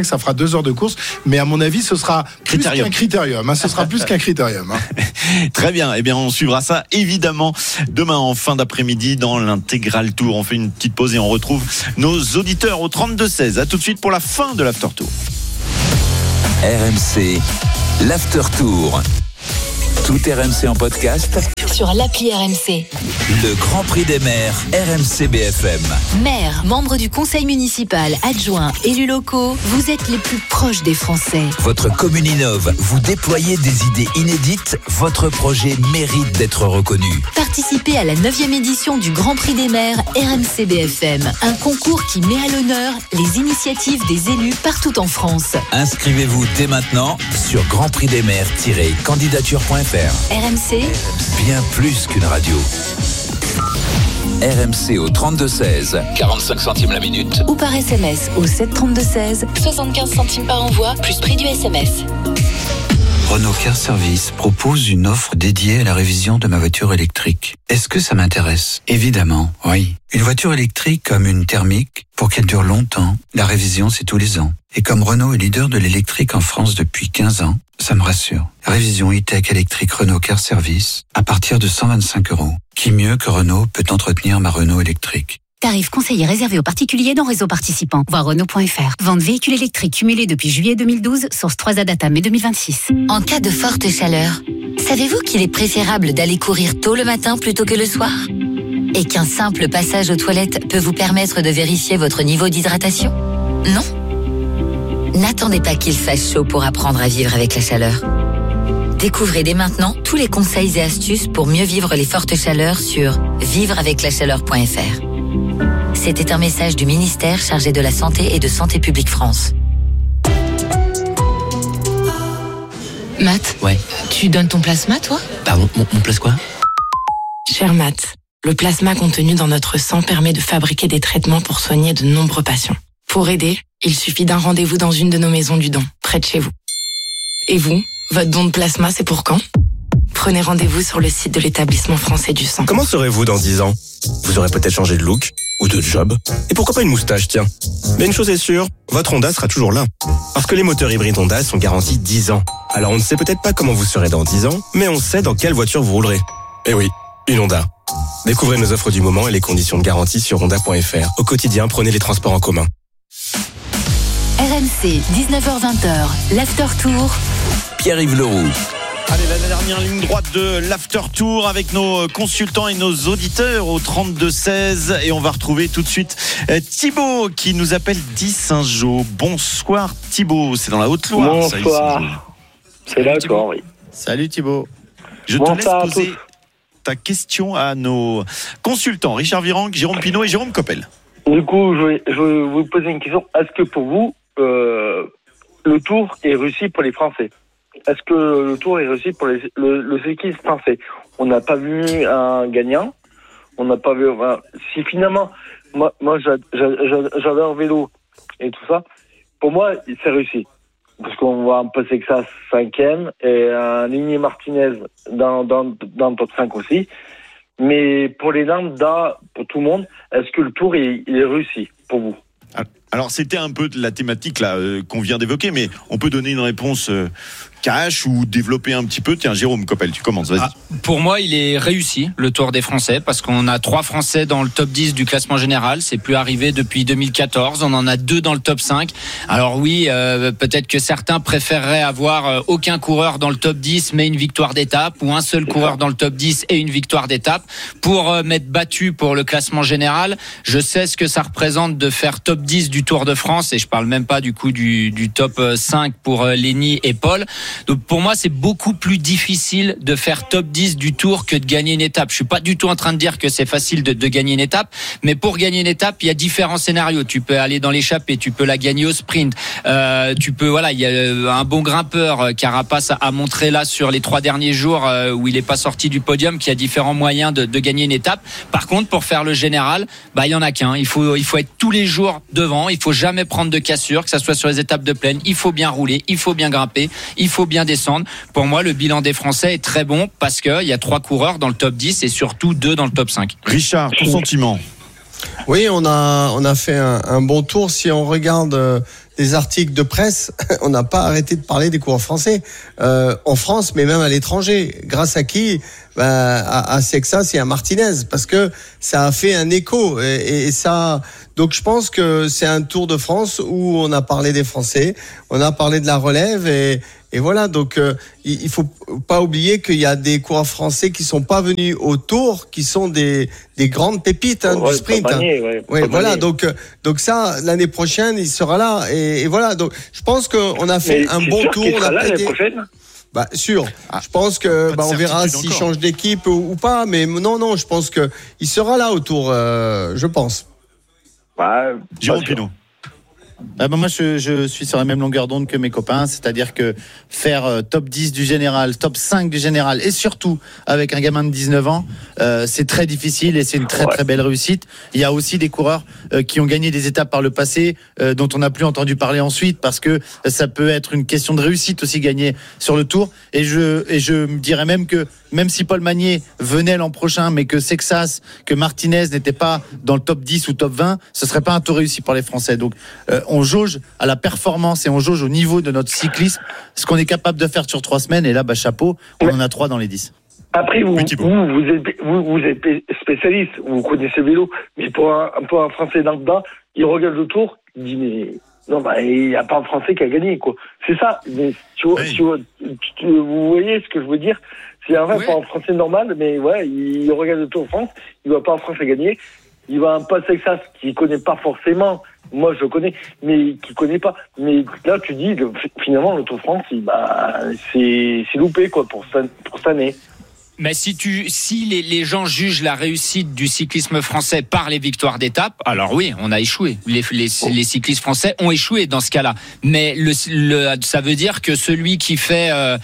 que ça fera deux heures de course, mais à mon avis, ce sera plus critérium. qu'un critérium. Hein, ce sera plus qu'un critérium. Hein. Très bien. Eh bien, on suivra ça évidemment demain en fin d'après-midi dans l'intégral tour. On fait une petite pause et on retrouve nos auditeurs au trente-deux seize. À tout de suite pour la fin de l'after tour. R M C, l'after tour. Tout R M C en podcast sur l'appli R M C. Le Grand Prix des maires R M C B F M. Maires, membres du conseil municipal, adjoints, élus locaux, vous êtes les plus proches des Français. Votre commune innove, vous déployez des idées inédites, votre projet mérite d'être reconnu. Participez à la neuvième édition du Grand Prix des maires R M C B F M, un concours qui met à l'honneur les initiatives des élus partout en France. Inscrivez-vous dès maintenant sur grand prix des maires tiret candidature point f r. R M C, bien plus qu'une radio. R M C au trente-deux seize, quarante-cinq centimes la minute. Ou par S M S au sept trente-deux seize, soixante-quinze centimes par envoi, plus prix du S M S. Renault Car Service propose une offre dédiée à la révision de ma voiture électrique. Est-ce que ça m'intéresse ? Évidemment, oui. Une voiture électrique comme une thermique, pour qu'elle dure longtemps, la révision c'est tous les ans. Et comme Renault est leader de l'électrique en France depuis quinze ans, ça me rassure. Révision e-tech électrique Renault Car Service à partir de cent vingt-cinq euros. Qui mieux que Renault peut entretenir ma Renault électrique ? Tarif conseillé réservé aux particuliers dans réseau participant. Voir Renault point f r. Vente véhicules électriques cumulés depuis juillet deux mille douze, source trois A Data mai deux mille vingt-six. En cas de forte chaleur, savez-vous qu'il est préférable d'aller courir tôt le matin plutôt que le soir ? Et qu'un simple passage aux toilettes peut vous permettre de vérifier votre niveau d'hydratation ? Non ? N'attendez pas qu'il fasse chaud pour apprendre à vivre avec la chaleur. Découvrez dès maintenant tous les conseils et astuces pour mieux vivre les fortes chaleurs sur vivre avec la chaleur point f r. C'était un message du ministère chargé de la Santé et de Santé publique France. Matt, ouais. Tu donnes ton plasma, toi ? Pardon, mon, mon place quoi ? Cher Matt, le plasma contenu dans notre sang permet de fabriquer des traitements pour soigner de nombreux patients. Pour aider, il suffit d'un rendez-vous dans une de nos maisons du don, près de chez vous. Et vous, votre don de plasma, c'est pour quand ? Prenez rendez-vous sur le site de l'établissement français du sang. Comment serez-vous dans dix ans ? Vous aurez peut-être changé de look ou de job. Et pourquoi pas une moustache, tiens. Mais une chose est sûre, votre Honda sera toujours là. Parce que les moteurs hybrides Honda sont garantis dix ans. Alors on ne sait peut-être pas comment vous serez dans dix ans, mais on sait dans quelle voiture vous roulerez. Eh oui, une Honda. Découvrez nos offres du moment et les conditions de garantie sur honda point f r. Au quotidien, prenez les transports en commun. R M C, dix-neuf heures vingt, l'After Tour. Pierre-Yves Leroux. Allez, la dernière ligne droite de l'After Tour avec nos consultants et nos auditeurs au trente-deux seize. Et on va retrouver tout de suite Thibaut qui nous appelle d'Issingeaux. Bonsoir Thibaut, c'est dans la Haute-Loire. Bonsoir, ça, c'est d'accord, oui. Salut Thibaut. Je Bonsoir te laisse poser ta question à nos consultants, Richard Virenque, Jérôme Pinault et Jérôme Coppel. Du coup, je vais, je vais vous poser une question. Est-ce que pour vous, euh, le tour est réussi pour les Français ? Est-ce que le tour est réussi pour les, le, le cycliste français ? On n'a pas vu un gagnant. On n'a pas vu. Enfin, si finalement, moi, moi j'avais un vélo et tout ça, pour moi, c'est réussi. Parce qu'on voit un peu c'est que ça cinquième et un Ligné Martinez dans, dans, dans le top cinq aussi. Mais pour les lambda, pour tout le monde, est-ce que le tour est, il est réussi pour vous ? Alors c'était un peu de la thématique là euh, qu'on vient d'évoquer, mais on peut donner une réponse euh, cash ou développer un petit peu. Tiens, Jérôme Coppel, tu commences, vas-y. Ah, pour moi, il est réussi, le Tour des Français, parce qu'on a trois Français dans le top dix du classement général. C'est plus arrivé depuis deux mille quatorze. On en a deux dans le top cinq. Alors oui, euh, peut-être que certains préféreraient avoir euh, aucun coureur dans le top dix, mais une victoire d'étape, ou un seul coureur dans le top dix et une victoire d'étape, pour euh, m'être battu pour le classement général. Je sais ce que ça représente de faire top dix du Tour de France, et je parle même pas du coup du, du top cinq pour euh, Lenny et Paul. Donc pour moi, c'est beaucoup plus difficile de faire top dix du Tour que de gagner une étape. Je suis pas du tout en train de dire que c'est facile de, de gagner une étape, mais pour gagner une étape, il y a différents scénarios. Tu peux aller dans l'échappée, tu peux la gagner au sprint, euh, tu peux, voilà, il y a un bon grimpeur, Carapace a montré là sur les trois derniers jours euh, où il est pas sorti du podium, qu'il y a différents moyens de, de gagner une étape. Par contre, pour faire le général, bah il y en a qu'un. Il faut, il faut être tous les jours devant. Il faut jamais prendre de cassure, que ça soit sur les étapes de plaine. Il faut bien rouler, il faut bien grimper, il faut bien descendre. Pour moi, le bilan des Français est très bon parce qu'il y a trois coureurs dans le top dix et surtout deux dans le top cinq. Richard, ton sentiment ? Oui, on a, on a fait un, un bon tour. Si on regarde euh, des articles de presse, on n'a pas arrêté de parler des coureurs français euh, en France, mais même à l'étranger. Grâce à qui? Ben, à, à Sexas et à Martinez, parce que ça a fait un écho. Et, et ça, donc je pense que c'est un Tour de France où on a parlé des Français, on a parlé de la relève et, et voilà. Donc euh, il, il faut pas oublier qu'il y a des coureurs français qui sont pas venus au Tour, qui sont des des grandes pépites hein, ouais, du sprint. Hein. Ouais, ouais, voilà. Donc donc ça, l'année prochaine, il sera là. Et, et voilà. Donc je pense qu'on a fait Mais un bon tour. On a là, prêté... Bah sûr. Ah, je pense que bah, on verra s'il change d'équipe ou, ou pas, mais non non, je pense que il sera là au Tour, euh, je pense. Ouais, Jérôme Pinot. Ah bah moi je, je suis sur la même longueur d'onde que mes copains, c'est-à-dire que faire euh, top dix du général, top cinq du général et surtout avec un gamin de dix-neuf ans, euh, c'est très difficile et c'est une très ouais. très belle réussite. Il y a aussi des coureurs euh, qui ont gagné des étapes par le passé euh, dont on n'a plus entendu parler ensuite parce que ça peut être une question de réussite aussi gagner sur le Tour et je et je me dirais même que même si Paul Magnier venait l'an prochain mais que Sexas, que Martinez n'était pas dans le top dix ou top vingt, ce serait pas un Tour réussi pour les Français. Donc euh, on jauge à la performance et on jauge au niveau de notre cyclisme ce qu'on est capable de faire sur trois semaines et là bah chapeau, on en a trois dans les dix. Après vous, oui, vous, vous, êtes, vous, vous êtes spécialiste, vous connaissez le vélo, mais pour un, pour un Français dans le bas, il regarde le Tour, il dit mais non bah il n'y a pas un Français qui a gagné quoi. C'est ça, mais tu vois, oui. tu vois tu, tu, vous voyez ce que je veux dire. C'est un vrai oui. pour un Français normal, mais ouais, il regarde le Tour de France, il voit pas un Français gagner. Il va un Paul Sexas qui connaît pas forcément, moi je connais, mais qui connaît pas. Mais là tu dis, le, finalement le Tour de France, il, bah, c'est, c'est loupé quoi pour, pour cette année. Mais si tu, si les, les gens jugent la réussite du cyclisme français par les victoires d'étape, alors oui, on a échoué. Les, les, les cyclistes français ont échoué dans ce cas-là. Mais le, le, ça veut dire que celui qui fait, euh,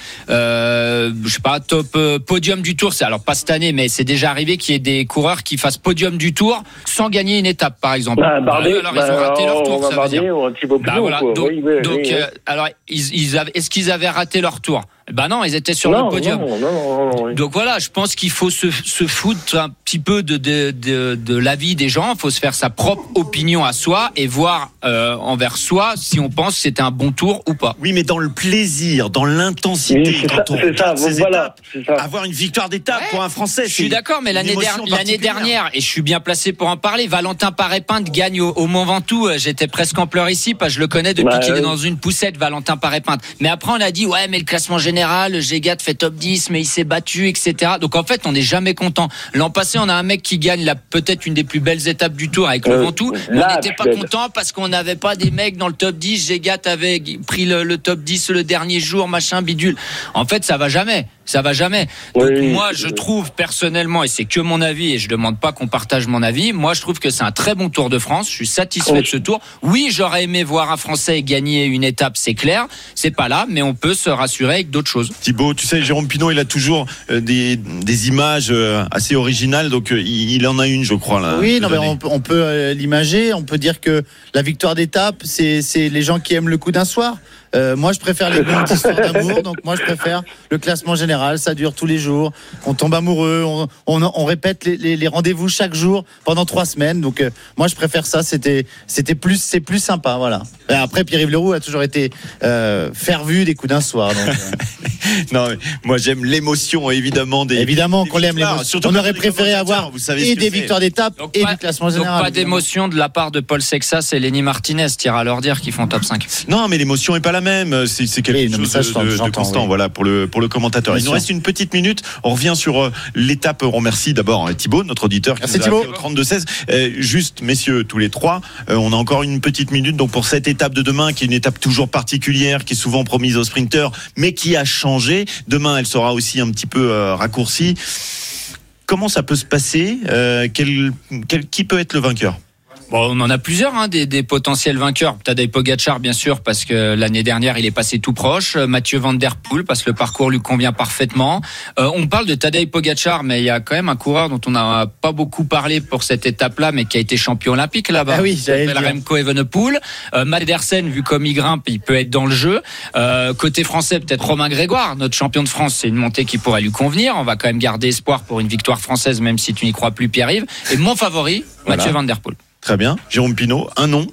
euh, je sais pas, top euh, podium du Tour, c'est alors pas cette année, mais c'est déjà arrivé qu'il y ait des coureurs qui fassent podium du Tour sans gagner une étape, par exemple. Bah, Bardet, alors bah, ils ont raté leur tour, ça veut dire. Ou un petit peu plus bah, voilà. quoi. Donc, oui, oui, donc oui, euh, oui. alors ils, ils avaient, est-ce qu'ils avaient raté leur tour? Ben non, ils étaient sur non, le podium. Non, non, non, non, oui. Donc voilà, je pense qu'il faut se, se foutre un petit peu de, de, de, de l'avis des gens. Il faut se faire sa propre opinion à soi et voir euh, envers soi si on pense que c'était un bon tour ou pas. Oui, mais dans le plaisir, dans l'intensité, oui, quand ça, on regarde ça, ces voilà, étapes, c'est ça. avoir une victoire d'étape ouais, pour un Français, je suis d'accord, mais l'année, der- l'année dernière, et je suis bien placé pour en parler, Valentin Paré-Pinte gagne au, au Mont Ventoux. J'étais presque en pleurs ici, parce que je le connais depuis bah, qu'il ouais. est dans une poussette, Valentin Paré-Pinte. Mais après, on a dit, ouais, mais le classement général, Gégat fait top dix, mais il s'est battu, et cetera. Donc en fait, on n'est jamais content. L'an passé, on a un mec qui gagne la, peut-être une des plus belles étapes du Tour avec euh, le Ventoux. On n'était pas content parce qu'on n'avait pas des mecs dans le top dix. Gégat avait pris le, le top dix le dernier jour, machin, bidule. En fait, ça va jamais. Ça va jamais. Donc oui, moi, je trouve personnellement, et c'est que mon avis, et je demande pas qu'on partage mon avis, moi je trouve que c'est un très bon Tour de France. Je suis satisfait oui. de ce Tour. Oui, j'aurais aimé voir un Français gagner une étape, c'est clair. C'est pas là, mais on peut se rassurer avec d'autres choses. Thibaut, tu sais, Jérôme Pinot, il a toujours euh, des, des images euh, assez originales, donc euh, il, il en a une, je crois. Là, oui, non, mais on, on peut euh, l'imager. On peut dire que la victoire d'étape, c'est, c'est les gens qui aiment le coup d'un soir. Euh, moi, je préfère les grandes histoires d'amour, donc moi, je préfère le classement général. Ça dure tous les jours. On tombe amoureux, on, on, on répète les, les, les rendez-vous chaque jour pendant trois semaines. Donc, euh, moi, je préfère ça. C'était, c'était plus, c'est plus sympa, voilà. Et après, Pierre-Yves Leroux a toujours été euh, fervu des coups d'un soir. Donc, euh... non, mais moi, j'aime l'émotion, évidemment. Des, évidemment des qu'on l'aime. L'émotion. On aurait préféré avoir vous savez et des victoires d'étape donc et pas, du classement général. Donc pas d'émotion de la part de Paul Sexas et Lenny Martinez. Tire à leur dire qu'ils font top cinq. Non, mais l'émotion est pas la même, c'est, c'est quelque oui, chose ça, de, de, de constant, oui. Voilà, pour le pour le commentateur. Bien Il nous sûr. Reste une petite minute. On revient sur euh, l'étape. On remercie d'abord euh, Thibaut, notre auditeur, qui Merci nous a Thibaut. appelé au trente-deux seize. Euh, juste, messieurs, tous les trois, euh, on a encore une petite minute. Donc pour cette étape de demain, qui est une étape toujours particulière, qui est souvent promise aux sprinteurs, mais qui a changé. Demain, elle sera aussi un petit peu euh, raccourcie. Comment ça peut se passer euh, quel, quel, qui peut être le vainqueur? Bon, on en a plusieurs, hein, des, des potentiels vainqueurs. Tadej Pogacar, bien sûr, parce que l'année dernière, il est passé tout proche. Mathieu Van Der Poel, parce que le parcours lui convient parfaitement. Euh, on parle de Tadej Pogacar, mais il y a quand même un coureur dont on n'a pas beaucoup parlé pour cette étape-là, mais qui a été champion olympique là-bas. Ah oui, j'allais le dire. Remco Evenepoel. Euh, Mads Pedersen, vu comme il grimpe, il peut être dans le jeu. Euh, côté français, peut-être Romain Grégoire, notre champion de France. C'est une montée qui pourrait lui convenir. On va quand même garder espoir pour une victoire française, même si tu n'y crois plus, Pierre-Yves. Et mon favori, voilà. Mathieu Van Der Poel. Très bien. Jérôme Pinot, un nom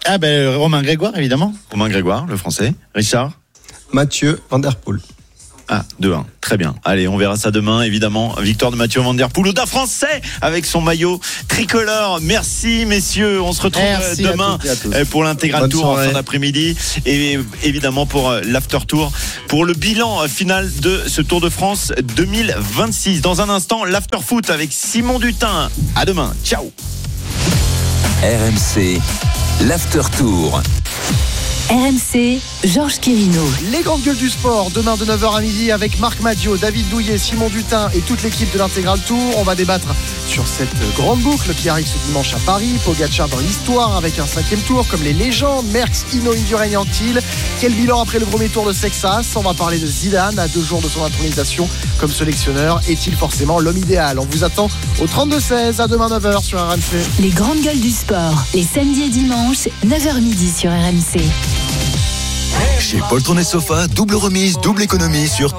Ah ben Romain Grégoire, évidemment. Romain Grégoire, le français. Richard? Mathieu Van Der Poel. Ah, deux un. Très bien. Allez, on verra ça demain, évidemment. Victoire de Mathieu Van Der Poel, d'un Français avec son maillot tricolore. Merci, messieurs. On se retrouve Merci demain à toutes et à tous. Pour l'intégral tour en fin d'après-midi. Et évidemment pour l'after tour, pour le bilan final de ce Tour de France deux mille vingt-six. Dans un instant, l'after foot avec Simon Dutin. À demain. Ciao. R M C, l'after tour. R M C, Georges Quérino. Les grandes gueules du sport, demain de neuf heures à midi avec Marc Madiot, David Douillet, Simon Dutin et toute l'équipe de l'intégral tour. On va débattre sur cette grande boucle qui arrive ce dimanche à Paris. Pogacar dans l'histoire avec un cinquième tour, comme les légendes Merckx, Hinault, Indurain et Anquetil. Quel bilan après le premier tour de Texas? On va parler de Zidane à deux jours de son intronisation comme sélectionneur. Est-il forcément l'homme idéal? On vous attend au trente-deux seize, à demain neuf heures sur R M C. Les grandes gueules du sport, les samedis et dimanches, neuf heures midi sur R M C. Chez Poltron et Sofa, double remise, double économie sur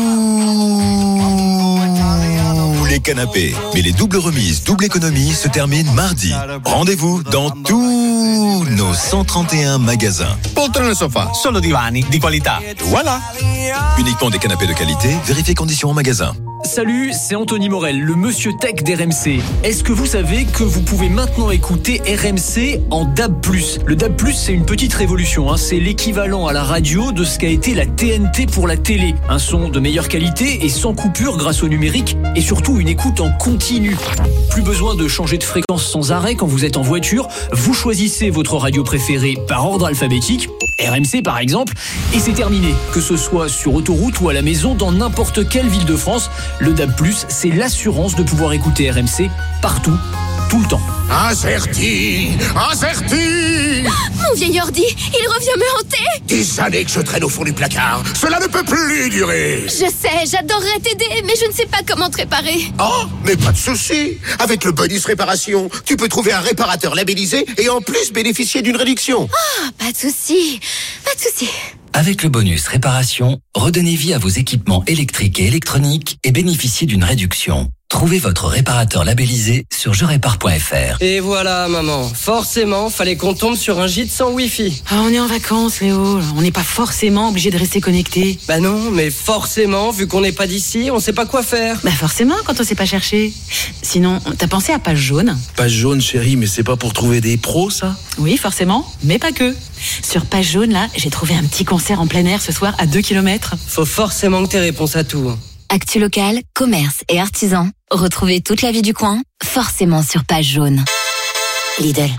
tous les canapés. Mais les doubles remises, double économie se terminent mardi. Rendez-vous dans tous nos cent trente et un magasins. Poltron et Sofa, solo divani di qualità. Voilà. Uniquement des canapés de qualité, vérifiez conditions en magasin. Salut, c'est Anthony Morel, le monsieur tech d'R M C. Est-ce que vous savez que vous pouvez maintenant écouter R M C en D A B plus? Le D A B plus, c'est une petite révolution, hein. C'est l'équivalent à la radio de ce qu'a été la T N T pour la télé. Un son de meilleure qualité et sans coupure grâce au numérique, et surtout une écoute en continu. Plus besoin de changer de fréquence sans arrêt quand vous êtes en voiture. Vous choisissez votre radio préférée par ordre alphabétique, R M C par exemple, et c'est terminé. Que ce soit sur autoroute ou à la maison, dans n'importe quelle ville de France, le D A B plus, c'est l'assurance de pouvoir écouter R M C partout, tout le temps. Incerti, incerti. Mon vieil ordi, il revient me hanter. Des années que je traîne au fond du placard. Cela ne peut plus durer. Je sais, j'adorerais t'aider, mais je ne sais pas comment te réparer. Oh, mais pas de souci. Avec le bonus réparation, tu peux trouver un réparateur labellisé et en plus bénéficier d'une réduction. Ah, pas de souci, pas de souci. Avec le bonus réparation, redonnez vie à vos équipements électriques et électroniques et bénéficiez d'une réduction. Trouvez votre réparateur labellisé sur je répare point f r. Et voilà, maman. Forcément, fallait qu'on tombe sur un gîte sans Wi-Fi. Ah, on est en vacances, Léo. On n'est pas forcément obligé de rester connecté. Bah non, mais forcément, vu qu'on n'est pas d'ici, on sait pas quoi faire. Bah forcément, quand on sait pas chercher. Sinon, t'as pensé à Page Jaune? Page Jaune, chérie, mais c'est pas pour trouver des pros, ça? Oui, forcément, mais pas que. Sur Page Jaune, là, j'ai trouvé un petit concert en plein air ce soir à deux kilomètres. Faut forcément que t'aies réponse à tout. Actu local, commerce et artisans. Retrouvez toute la vie du coin, forcément sur Page Jaune. Lidl.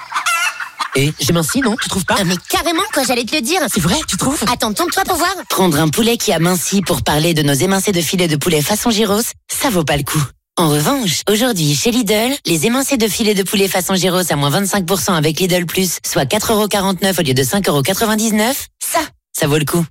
Et j'ai minci, non? Tu trouves pas? Ah mais carrément, quoi, j'allais te le dire. C'est vrai, tu trouves? Attends, tourne-toi pour voir. Prendre un poulet qui a minci pour parler de nos émincés de filet de poulet façon gyros, ça vaut pas le coup. En revanche, aujourd'hui, chez Lidl, les émincés de filet de poulet façon gyros à moins vingt-cinq pour cent avec Lidl Plus, soit quatre euros quarante-neuf au lieu de cinq euros quatre-vingt-dix-neuf, ça, ça vaut le coup.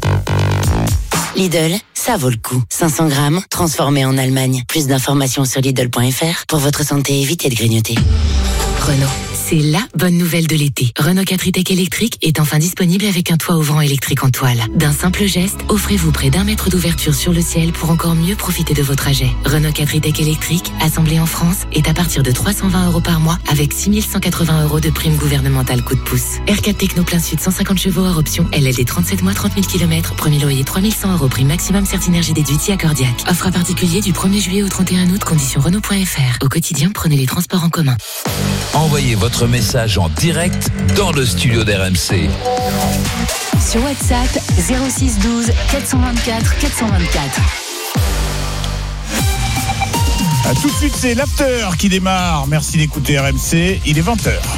Lidl, ça vaut le coup. cinq cents grammes, transformé en Allemagne. Plus d'informations sur Lidl point f r. Pour votre santé, évitez de grignoter. Renault. C'est la bonne nouvelle de l'été. Renault quatre e-Tech électrique est enfin disponible avec un toit ouvrant électrique en toile. D'un simple geste, offrez-vous près d'un mètre d'ouverture sur le ciel pour encore mieux profiter de vos trajets. Renault quatre e-Tech électrique, assemblé en France, est à partir de trois cent vingt euros par mois avec six mille cent quatre-vingts euros de prime gouvernementale coup de pouce. R quatre Techno plein sud, cent cinquante chevaux hors option, L L D trente-sept mois, trente mille kilomètres, premier loyer trois mille cent euros, prime maximum Certinergie déduite via Cordiac. Offre à particulier du premier juillet au trente et un août, conditions Renault point f r. Au quotidien, prenez les transports en commun. Envoyez votre message en direct dans le studio d'R M C. Sur WhatsApp, zéro six douze quatre cent vingt-quatre quatre cent vingt-quatre. À tout de suite, c'est l'after qui démarre. Merci d'écouter R M C. Il est vingt heures.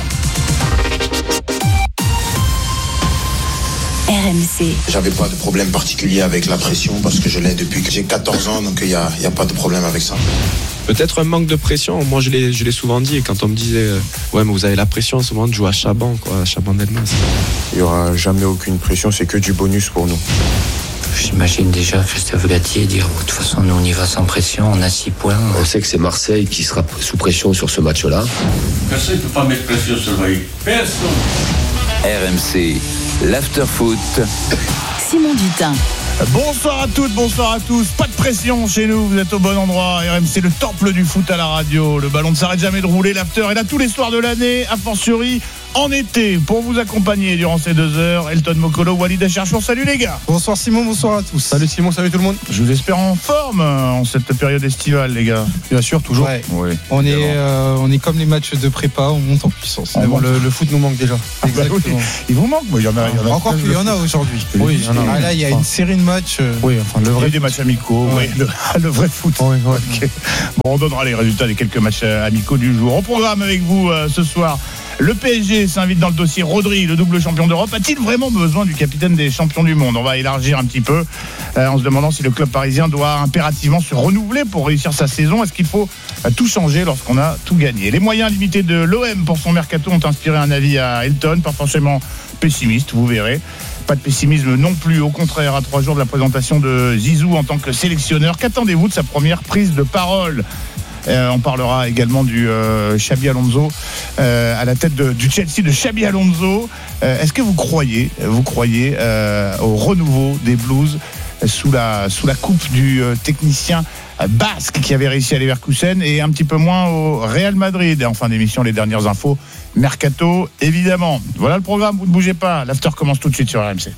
R M C. J'avais pas de problème particulier avec la pression parce que je l'ai depuis que j'ai quatorze ans, donc il n'y a, y a pas de problème avec ça. Peut-être un manque de pression. Moi, je l'ai, je l'ai souvent dit. Et quand on me disait, euh, ouais, mais vous avez la pression en ce moment de jouer à Chaban, quoi, à Chaban-Delmas. Il n'y aura jamais aucune pression, c'est que du bonus pour nous. J'imagine déjà Christophe Galtier dire de toute façon, nous on y va sans pression, on a six points. On sait que c'est Marseille qui sera sous pression sur ce match-là. Personne ne peut pas mettre pression sur le maillot. Personne. R M C, l'after-foot. Simon Dutin. Bonsoir à toutes, bonsoir à tous. Pas de pression chez nous, vous êtes au bon endroit. R M C, le temple du foot à la radio. Le ballon ne s'arrête jamais de rouler. L'after est là tous les soirs de l'année. A fortiori, en été pour vous accompagner durant ces deux heures. Elton Mokolo, Walid Acharchour, salut les gars. Bonsoir Simon, bonsoir à tous. Salut Simon, salut tout le monde. Je vous espère en forme en cette période estivale les gars. Bien sûr, toujours. Ouais. Oui, on, est, euh, on est comme les matchs de prépa, on monte en puissance. Bon, le, le foot nous manque déjà. Ah bah oui. Il vous manque, moi, il y en a, il y en a encore qu'il y en a aujourd'hui. Oui, il y en a. Ah, là, il y a une série de matchs. Euh... Oui, enfin, le vrai. Il y a des matchs amicaux, ouais. Oui, le, le vrai foot. Oui, ouais. Okay. Bon, on donnera les résultats des quelques matchs amicaux du jour. Au programme avec vous euh, ce soir. Le P S G s'invite dans le dossier Rodri, le double champion d'Europe. A-t-il vraiment besoin du capitaine des champions du monde ? On va élargir un petit peu euh, en se demandant si le club parisien doit impérativement se renouveler pour réussir sa saison. Est-ce qu'il faut euh, tout changer lorsqu'on a tout gagné ? Les moyens limités de l'O M pour son mercato ont inspiré un avis à Elton, pas forcément pessimiste, vous verrez. Pas de pessimisme non plus, au contraire, à trois jours de la présentation de Zizou en tant que sélectionneur. Qu'attendez-vous de sa première prise de parole ? Euh, on parlera également du euh, Xabi Alonso euh, à la tête de, du Chelsea de Xabi Alonso. Euh, est-ce que vous croyez, vous croyez euh, au renouveau des Blues sous la sous la coupe du euh, technicien basque qui avait réussi à Leverkusen et un petit peu moins au Real Madrid? Et en fin d'émission, les dernières infos mercato évidemment. Voilà le programme. Vous ne bougez pas. L'after commence tout de suite sur R M C.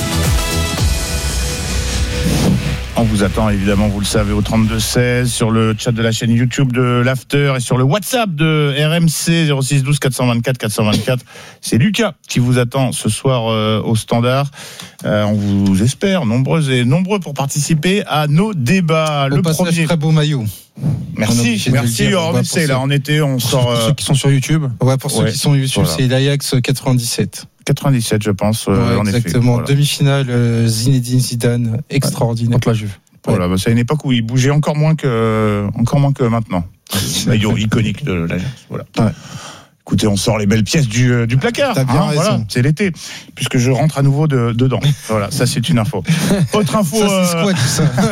On vous attend évidemment, vous le savez, au trente-deux seize, sur le chat de la chaîne YouTube de l'After et sur le WhatsApp de R M C zéro six douze quatre cent vingt-quatre quatre cent vingt-quatre. C'est Lucas qui vous attend ce soir euh, au standard. Euh, on vous espère nombreux et nombreux pour participer à nos débats. Au le passage, premier. très beau maillot. Merci, merci. Oh, ouais, c'est ceux... là en été, on sort. Pour euh... ceux qui sont sur YouTube. Ouais, pour ceux ouais, qui sont sur YouTube, voilà. c'est l'Ajax quatre-vingt-dix-sept. quatre-vingt-dix-sept, je pense. Euh, ouais, en exactement. Effet, voilà. Demi-finale, euh, Zinedine Zidane, extraordinaire. Contre la Juve. Voilà, bah, c'est une époque où il bougeait encore moins que, encore moins que maintenant. Maillot iconique de l'Ajax. Voilà. Ouais. Écoutez, on sort les belles pièces du, euh, du placard. T'as bien hein, raison. Voilà, c'est l'été, puisque je rentre à nouveau de, dedans. Voilà, ça c'est une info. Autre info. Ça, c'est quoi, tout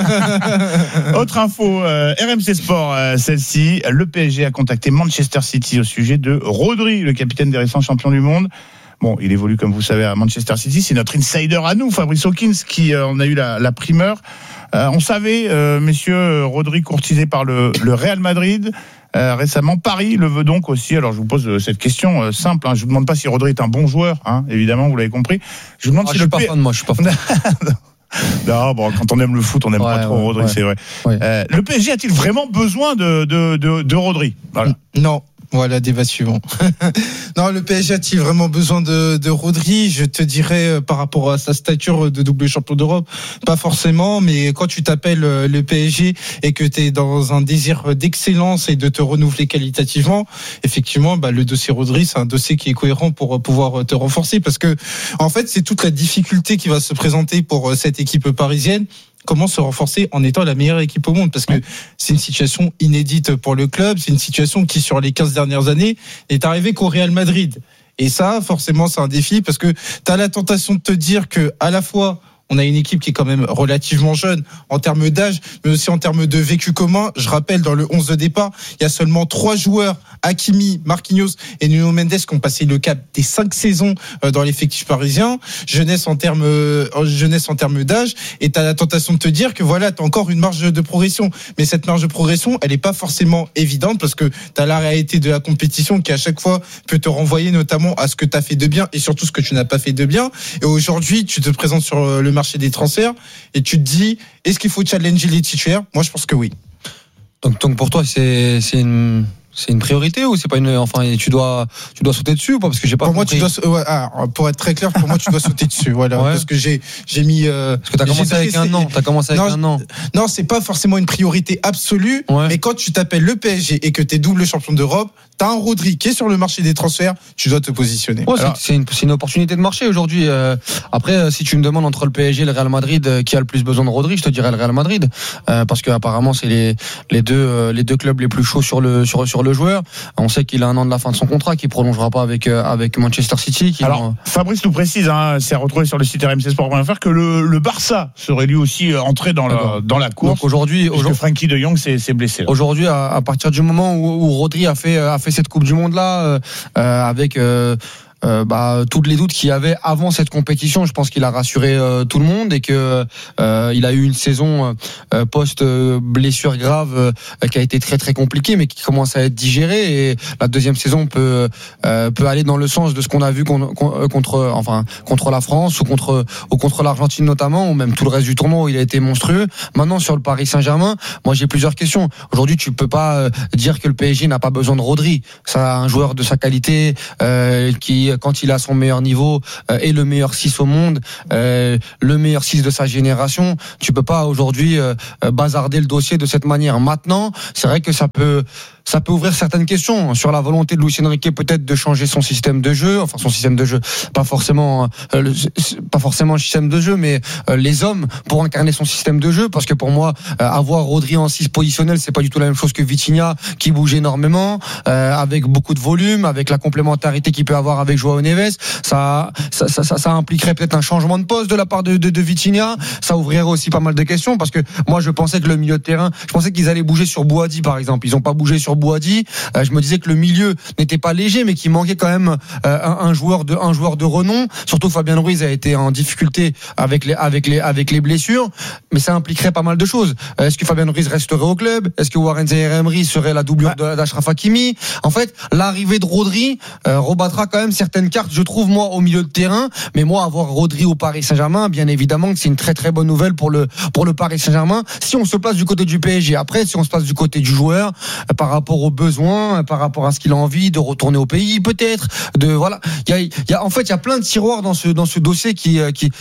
ça Autre info. Euh, R M C Sport, euh, celle-ci. Le P S G a contacté Manchester City au sujet de Rodri, le capitaine des récents champions du monde. Bon, il évolue, comme vous savez, à Manchester City. C'est notre insider à nous, Fabrice Hawkins, qui euh, en a eu la, la primeur. Euh, on savait, euh, messieurs, Rodri courtisé par le, le Real Madrid. Euh, récemment, Paris le veut donc aussi. Alors, je vous pose euh, cette question euh, simple. Hein. Je vous demande pas si Rodri est un bon joueur, hein, évidemment, vous l'avez compris. Je vous demande ah, si je le suis pas P... fan de moi, je suis pas fan. Non, bon, quand on aime le foot, on n'aime ouais, pas trop ouais, Rodri, ouais. c'est vrai. Ouais. Euh, le P S G a-t-il vraiment besoin de, de, de, de Rodri ? Voilà. Non. Voilà, débat suivant. Non, le P S G a-t-il vraiment besoin de, de Rodri ? Je te dirais, euh, par rapport à sa stature de double champion d'Europe, pas forcément, mais quand tu t'appelles euh, le P S G et que tu es dans un désir d'excellence et de te renouveler qualitativement, effectivement, bah, le dossier Rodri, c'est un dossier qui est cohérent pour euh, pouvoir te renforcer, parce que, en fait, c'est toute la difficulté qui va se présenter pour euh, cette équipe parisienne. Comment se renforcer en étant la meilleure équipe au monde, parce que c'est une situation inédite pour le club, c'est une situation qui sur les quinze dernières années n'est arrivée qu'au Real Madrid, et ça forcément c'est un défi, parce que tu as la tentation de te dire que à la fois on a une équipe qui est quand même relativement jeune en termes d'âge, mais aussi en termes de vécu commun. Je rappelle, dans le onze de départ, il y a seulement trois joueurs, Hakimi, Marquinhos et Nuno Mendes, qui ont passé le cap des cinq saisons dans l'effectif parisien. Jeunesse en termes, jeunesse en termes d'âge. Et tu as la tentation de te dire que voilà, tu as encore une marge de progression. Mais cette marge de progression, elle n'est pas forcément évidente, parce que tu as la réalité de la compétition qui, à chaque fois, peut te renvoyer notamment à ce que tu as fait de bien et surtout ce que tu n'as pas fait de bien. Et aujourd'hui, tu te présentes sur le marché marché des transferts et tu te dis, est-ce qu'il faut challenger les titulaires ? Moi, je pense que oui. Donc, donc pour toi, c'est, c'est une... C'est une priorité ou c'est pas une, enfin, tu dois, tu dois sauter dessus ou pas? Parce que j'ai pas pour compris. moi, tu dois, ouais, ah, pour être très clair, pour moi, tu dois sauter dessus, voilà. Ouais. Parce que j'ai, j'ai mis, euh, parce que t'as commencé avec un an, t'as commencé avec non, un an. Non, c'est pas forcément une priorité absolue, ouais. Mais quand tu t'appelles le P S G et que t'es double champion d'Europe, t'as un Rodri qui est sur le marché des transferts, tu dois te positionner. Ouais, alors, c'est, c'est, une, c'est une opportunité de marché aujourd'hui. Euh, après, si tu me demandes entre le P S G et le Real Madrid, euh, qui a le plus besoin de Rodri, je te dirais le Real Madrid, euh, parce que apparemment c'est les, les deux, euh, les deux clubs les plus chauds sur le, sur, sur le joueur. On sait qu'il a un an de la fin de son contrat, qu'il prolongera pas avec euh, avec Manchester City. Alors, en... Fabrice nous précise, hein, c'est retrouvé sur le site R M C Sport point F R, que le, le Barça serait lui aussi entré dans la, dans la course. Donc aujourd'hui, aujourd'hui Frankie de Jong s'est, s'est blessé. Là. Aujourd'hui, à, à partir du moment où, où Rodri a fait a fait cette Coupe du Monde là, euh, avec euh, euh, bah, tous les doutes qu'il y avait avant cette compétition, je pense qu'il a rassuré euh, tout le monde et que euh, il a eu une saison euh, post blessure grave euh, qui a été très très compliquée, mais qui commence à être digérée. Et la deuxième saison peut euh, peut aller dans le sens de ce qu'on a vu con, con, contre enfin contre la France ou contre ou contre l'Argentine notamment, ou même tout le reste du tournoi où il a été monstrueux. Maintenant sur le Paris Saint-Germain, moi j'ai plusieurs questions. Aujourd'hui, tu peux pas euh, dire que le P S G n'a pas besoin de Rodri. Ça, un joueur de sa qualité euh, qui, quand il a son meilleur niveau, euh, est le meilleur six au monde, euh, le meilleur six de sa génération. Tu peux pas aujourd'hui euh, bazarder le dossier de cette manière. Maintenant, c'est vrai que ça peut ça peut ouvrir certaines questions sur la volonté de Luis Enrique peut-être de changer son système de jeu, enfin son système de jeu, pas forcément euh, le, pas forcément le système de jeu, mais euh, les hommes pour incarner son système de jeu, parce que pour moi euh, avoir Rodri en six positionnel, c'est pas du tout la même chose que Vitinha qui bouge énormément, euh, avec beaucoup de volume, avec la complémentarité qu'il peut avoir avec Joao Neves. Ça ça, ça, ça, ça impliquerait peut-être un changement de poste de la part de, de, de Vitinha. Ça ouvrirait aussi pas mal de questions, parce que moi je pensais que le milieu de terrain, je pensais qu'ils allaient bouger sur Bouhaddi par exemple. Ils ont pas bougé sur Bouhaddi. Euh, je me disais que le milieu n'était pas léger, mais qu'il manquait quand même euh, un, un joueur de un joueur de renom. Surtout Fabien Ruiz a été en difficulté avec les avec les avec les blessures, mais ça impliquerait pas mal de choses. Euh, est-ce que Fabien Ruiz resterait au club? Est-ce que Warren Zaïre-Emery serait la doublure de, d'Achraf Hakimi? En fait, l'arrivée de Rodri euh, rebattra quand même certaines cartes, je trouve, moi, au milieu de terrain. Mais moi, avoir Rodri au Paris Saint-Germain, bien évidemment que c'est une très très bonne nouvelle pour le pour le Paris Saint-Germain. Si on se place du côté du P S G, après, si on se place du côté du joueur, euh, par rapport aux besoins, euh, par rapport à ce qu'il a envie de retourner au pays, peut-être, de voilà, il y a, il y a en fait il y a plein de tiroirs dans ce dans ce dossier qui euh, qui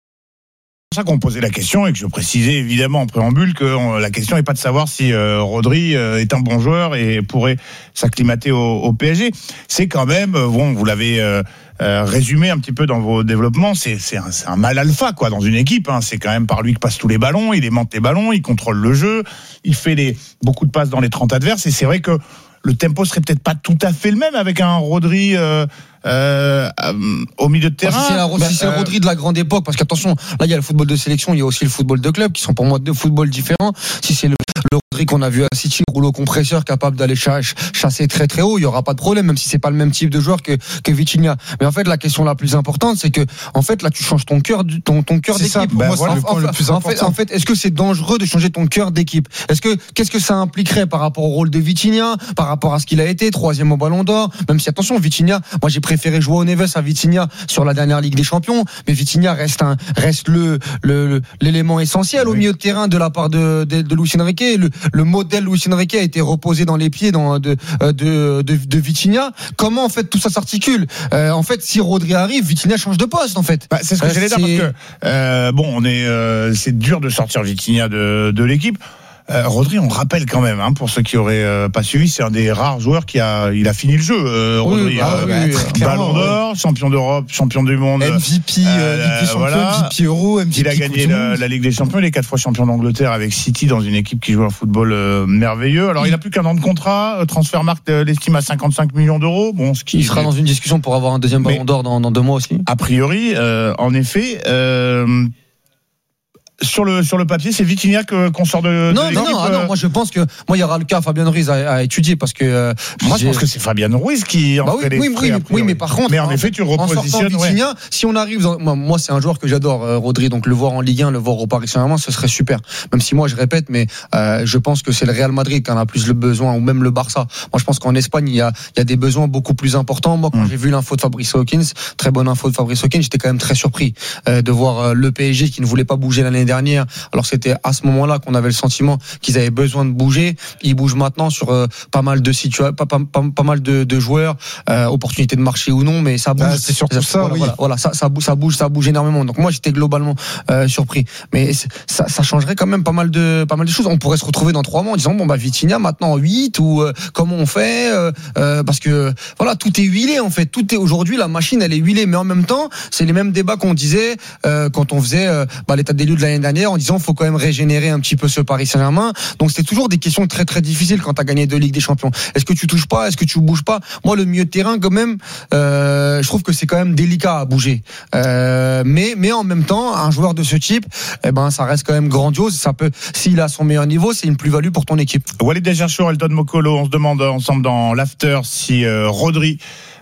C'est pour ça qu'on posait la question et que je précisais évidemment en préambule que on, la question n'est pas de savoir si euh, Rodri euh, est un bon joueur et pourrait s'acclimater au, au P S G. C'est quand même, bon, vous l'avez euh, euh, résumé un petit peu dans vos développements, c'est, c'est, un, c'est un mal alpha quoi dans une équipe. Hein. C'est quand même par lui que passent tous les ballons, il aimante les ballons, il contrôle le jeu, il fait les, beaucoup de passes dans les trente adverses et c'est vrai que le tempo serait peut-être pas tout à fait le même avec un Rodri euh, euh, au milieu de terrain. Si c'est, la, bah, si c'est euh, le Rodri de la grande époque, parce qu'attention, là il y a le football de sélection, il y a aussi le football de club, qui sont pour moi deux footballs différents. Si c'est le, le Rodri qu'on a vu à City, rouleau compresseur, capable d'aller ch- chasser très très haut, il y aura pas de problème, même si c'est pas le même type de joueur que que Vitinha. Mais en fait, la question la plus importante, c'est que en fait là tu changes ton cœur, ton ton cœur d'équipe. Ça, pour ben, moi, voilà, c'est le point en, le plus en important. fait, en fait, est-ce que c'est dangereux de changer ton cœur d'équipe? Est-ce que qu'est-ce que ça impliquerait par rapport au rôle de Vitinha, par rapport à ce qu'il a été, troisième au Ballon d'Or? Même si attention, Vitinha, moi j'ai préféré jouer au Neves à Vitinha sur la dernière Ligue des Champions, mais Vitinha reste un reste le, le, le l'élément essentiel oui. au milieu de terrain de la part de de, de Luis Enrique. Le, le modèle Luis Enrique a été reposé dans les pieds dans, de, de de de Vitinha. Comment en fait tout ça s'articule? euh, En fait, si Rodri arrive, Vitinha change de poste en fait. Bah, c'est ce que euh, j'allais dire parce que euh, bon, on est euh, c'est dur de sortir Vitinha de de l'équipe. Euh, Rodri, on rappelle quand même, hein, pour ceux qui auraient euh, pas suivi, c'est un des rares joueurs qui a, il a fini le jeu. Euh, Rodri, oui, bah, euh, oui, oui, Ballon d'Or, champion d'Europe, champion du monde, M V P, euh, Ligue des Champions, voilà. M V P Euro, M V P. Il a gagné la, la Ligue des Champions, il est quatre fois champion d'Angleterre avec City dans une équipe qui joue un football euh, merveilleux. Alors, il a plus qu'un an de contrat. Transfermarkt euh, l'estime à cinquante-cinq millions d'euros. Bon, ce qui il sera dans une discussion pour avoir un deuxième Ballon d'Or dans, dans deux mois aussi. A priori, euh, en effet. Euh, Sur le sur le papier, c'est Vitinha que qu'on sort de, non, de non, l'équipe. non, ah non, moi je pense que moi il y aura le cas Fabien Ruiz à, à étudier parce que euh, moi je pense que c'est Fabien Ruiz qui en bah fait oui, les oui, frais, oui, oui, mais par contre, mais en, en effet tu repositionnes Vitinha, ouais. Si on arrive, dans, moi, moi c'est un joueur que j'adore, euh, Rodri, donc le voir en Ligue un, le voir au Paris Saint-Germain, ce serait super. Même si moi je répète, mais euh, je pense que c'est le Real Madrid qui en a plus le besoin, ou même le Barça. Moi je pense qu'en Espagne il y a il y a des besoins beaucoup plus importants. Moi quand mmh. j'ai vu l'info de Fabrice Hawkins, très bonne info de Fabrice Hawkins, j'étais quand même très surpris euh, de voir euh, le P S G qui ne voulait pas bouger l'année dernière. Alors c'était à ce moment-là qu'on avait le sentiment qu'ils avaient besoin de bouger. Ils bougent maintenant sur euh, pas mal de situations, pas, pas, pas, pas mal de, de joueurs, euh, opportunité de marché ou non, mais ça bouge. Ah, c'est surtout ça, voilà, oui. Voilà, voilà, ça, ça bouge, ça bouge, ça bouge énormément. Donc moi j'étais globalement euh, surpris, mais ça, ça changerait quand même pas mal de, pas mal de choses. On pourrait se retrouver dans trois mois en disant bon bah Vitinha maintenant huit ou euh, comment on fait euh, euh, parce que voilà tout est huilé en fait. Tout est aujourd'hui la machine elle est huilée, mais en même temps c'est les mêmes débats qu'on disait euh, quand on faisait euh, bah, l'état des lieux de l'année dernière en disant faut quand même régénérer un petit peu ce Paris Saint-Germain. Donc c'était toujours des questions très très difficiles quand tu as gagné deux Ligues des Champions. Est-ce que tu touches pas? Est-ce que tu bouges pas? Moi le milieu de terrain quand même euh, je trouve que c'est quand même délicat à bouger. Euh, mais mais en même temps un joueur de ce type eh ben ça reste quand même grandiose, ça peut s'il a son meilleur niveau, c'est une plus-value pour ton équipe. Walid Desgerchour, Elton Mokolo, on se demande ensemble dans l'after si euh, Rodri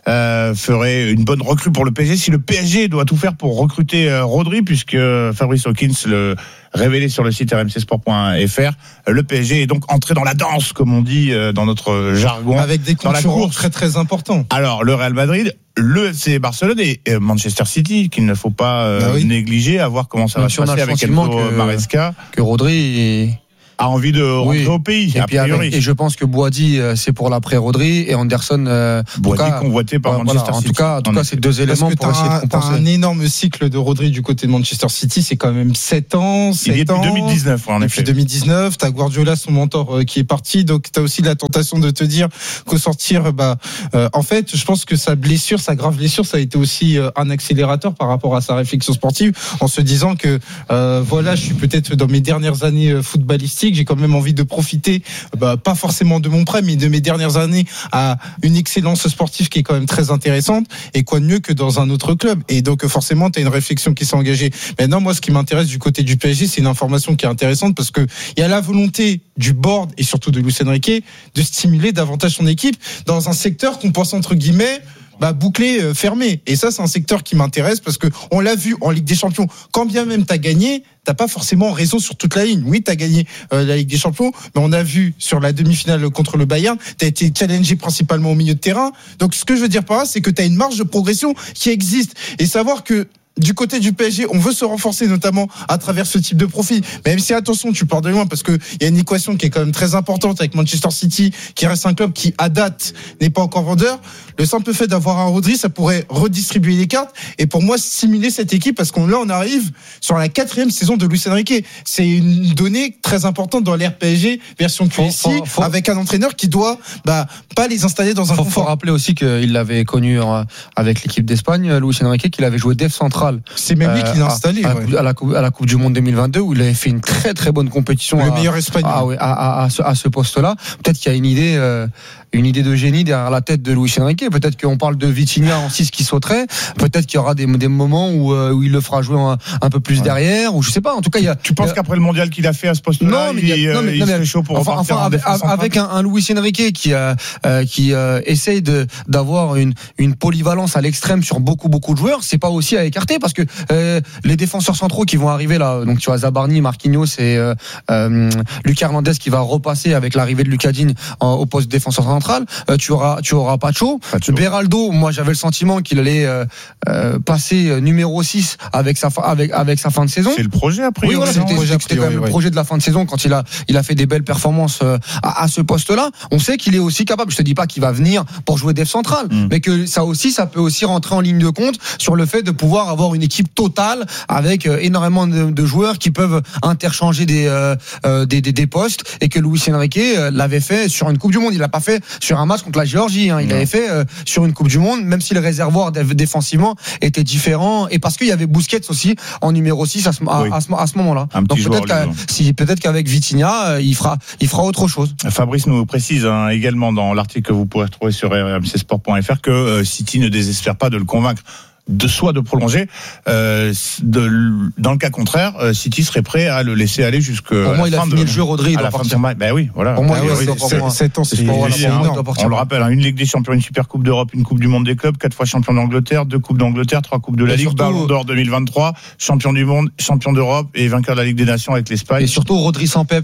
euh, ferait une bonne recrue pour le P S G. Si le P S G doit tout faire pour recruter euh, Rodri, puisque Fabrice Hawkins le révélé sur le site r m c sport point f r, le P S G est donc entré dans la danse, comme on dit euh, dans notre jargon, avec des concurrents très très importants. Alors le Real Madrid, le F C Barcelone et Manchester City, qu'il ne faut pas euh, ah oui. négliger, à voir comment ça va se passer avec Enzo Maresca. Que Rodri a envie de rentrer oui. au pays. Et, puis avec, et je pense que Boadi, c'est pour l'après Rodri, et Anderson, euh, Boadi convoité par Manchester voilà, City. En tout cas, en tout cas, c'est deux éléments pour essayer de compenser. T'as un énorme cycle de Rodri du côté de Manchester City, c'est quand même sept ans. Il est depuis deux mille dix-neuf, ouais, en effet. Depuis deux mille dix-neuf, t'as Guardiola, son mentor, euh, qui est parti, donc t'as aussi la tentation de te dire qu'au sortir, bah, euh, en fait, je pense que sa blessure, sa grave blessure, ça a été aussi euh, un accélérateur par rapport à sa réflexion sportive, en se disant que, euh, voilà, je suis peut-être dans mes dernières années euh, footballistiques, j'ai quand même envie de profiter, bah, pas forcément de mon prêt, mais de mes dernières années à une excellence sportive qui est quand même très intéressante. Et quoi de mieux que dans un autre club? Et donc, forcément, tu as une réflexion qui s'est engagée. Maintenant, moi, ce qui m'intéresse du côté du P S G, c'est une information qui est intéressante parce que il y a la volonté du board et surtout de Luis Enrique de stimuler davantage son équipe dans un secteur qu'on pense entre guillemets bah, bouclé, euh, fermé. Et ça, c'est un secteur qui m'intéresse parce que on l'a vu en Ligue des Champions. Quand bien même t'as gagné, t'as pas forcément raison sur toute la ligne. Oui, t'as gagné euh, la Ligue des Champions, mais on a vu sur la demi-finale contre le Bayern, t'as été challengé principalement au milieu de terrain. Donc, ce que je veux dire par là, c'est que t'as une marge de progression qui existe. Et savoir que du côté du P S G, on veut se renforcer notamment à travers ce type de profil. Même si, attention, tu pars de loin parce que il y a une équation qui est quand même très importante avec Manchester City, qui reste un club qui, à date, n'est pas encore vendeur. Le simple fait d'avoir un Rodri, ça pourrait redistribuer les cartes et pour moi stimuler cette équipe parce qu'on là, on arrive sur la quatrième saison de Luis Enrique. C'est une donnée très importante dans l'ère P S G version Q S I avec un entraîneur qui doit bah pas les installer dans un faut, confort. Faut rappeler aussi qu'il l'avait connu avec l'équipe d'Espagne, Luis Enrique, qu'il avait joué def central. C'est même lui qui l'a installé à, ouais. à, la coupe, à la Coupe du Monde deux mille vingt-deux où il avait fait une très très bonne compétition. Le à, meilleur espagnol. À, à, à, à, ce, à ce poste-là. Peut-être qu'il y a une idée, euh, une idée de génie derrière la tête de Luis Enrique. Peut-être qu'on parle de Vitinha en six qui sauterait. Peut-être qu'il y aura des, des moments où, euh, où il le fera jouer un, un peu plus ouais. derrière. Ou je sais pas. En tout cas, il y a. Tu penses il y a... qu'après le mondial qu'il a fait à ce poste-là, non, mais il, y a, non, mais, il non, mais, serait chaud pour enfin, repartir enfin, avec, avec un, un Luis Enrique qui euh, euh, qui euh, essaye de d'avoir une une polyvalence à l'extrême sur beaucoup beaucoup de joueurs. C'est pas aussi à écarter parce que euh, les défenseurs centraux qui vont arriver là, donc tu vois Zabarni, Marquinhos et euh, euh, Lucas Hernandez qui va repasser avec l'arrivée de Lucas Digne en, au poste de défenseur central. Euh, tu auras tu auras Pacho, Pacho. Beraldo. Moi j'avais le sentiment qu'il allait euh, euh, passer numéro six avec sa avec avec sa fin de saison. C'est le projet après. Oui, voilà, c'était, projet c'était quand même ouais. le projet de la fin de saison quand il a il a fait des belles performances euh, à, à ce poste-là. On sait qu'il est aussi capable. Je te dis pas qu'il va venir pour jouer def central, mm. mais que ça aussi ça peut aussi rentrer en ligne de compte sur le fait de pouvoir avoir une équipe totale avec euh, énormément de, de joueurs qui peuvent interchanger des, euh, euh, des, des des postes et que Luis Enrique euh, l'avait fait sur une Coupe du Monde. Il l'a pas fait sur un match contre la Géorgie. Hein. Il l'avait fait euh, sur une Coupe du Monde, même si le réservoir dé- défensivement était différent et parce qu'il y avait Busquets aussi en numéro six à ce, à, oui. à ce, à ce moment-là. Un Donc peut-être, qu'à, si, peut-être qu'avec Vitinha, euh, il fera il fera autre chose. Fabrice nous précise hein, également dans l'article que vous pourrez retrouver sur r m c sport point f r que euh, City ne désespère pas de le convaincre de soit de prolonger euh, de, dans le cas contraire euh, City serait prêt à le laisser aller jusque pour moi il a fini de, le jeu Rodri à la fin de son match. Ben oui voilà pour moi ben oui, oui, c'est, c'est, sept ans c'est, c'est, c'est, c'est hein, on le rappelle hein, une Ligue des Champions, une Super Coupe d'Europe, une Coupe du Monde des clubs, quatre fois champion d'Angleterre, deux coupes d'Angleterre, trois coupes de la et Ligue, surtout, Ballon d'Or deux mille vingt-trois, champion du monde, champion d'Europe et vainqueur de la Ligue des Nations avec l'Espagne. Et surtout Rodri sans Pep.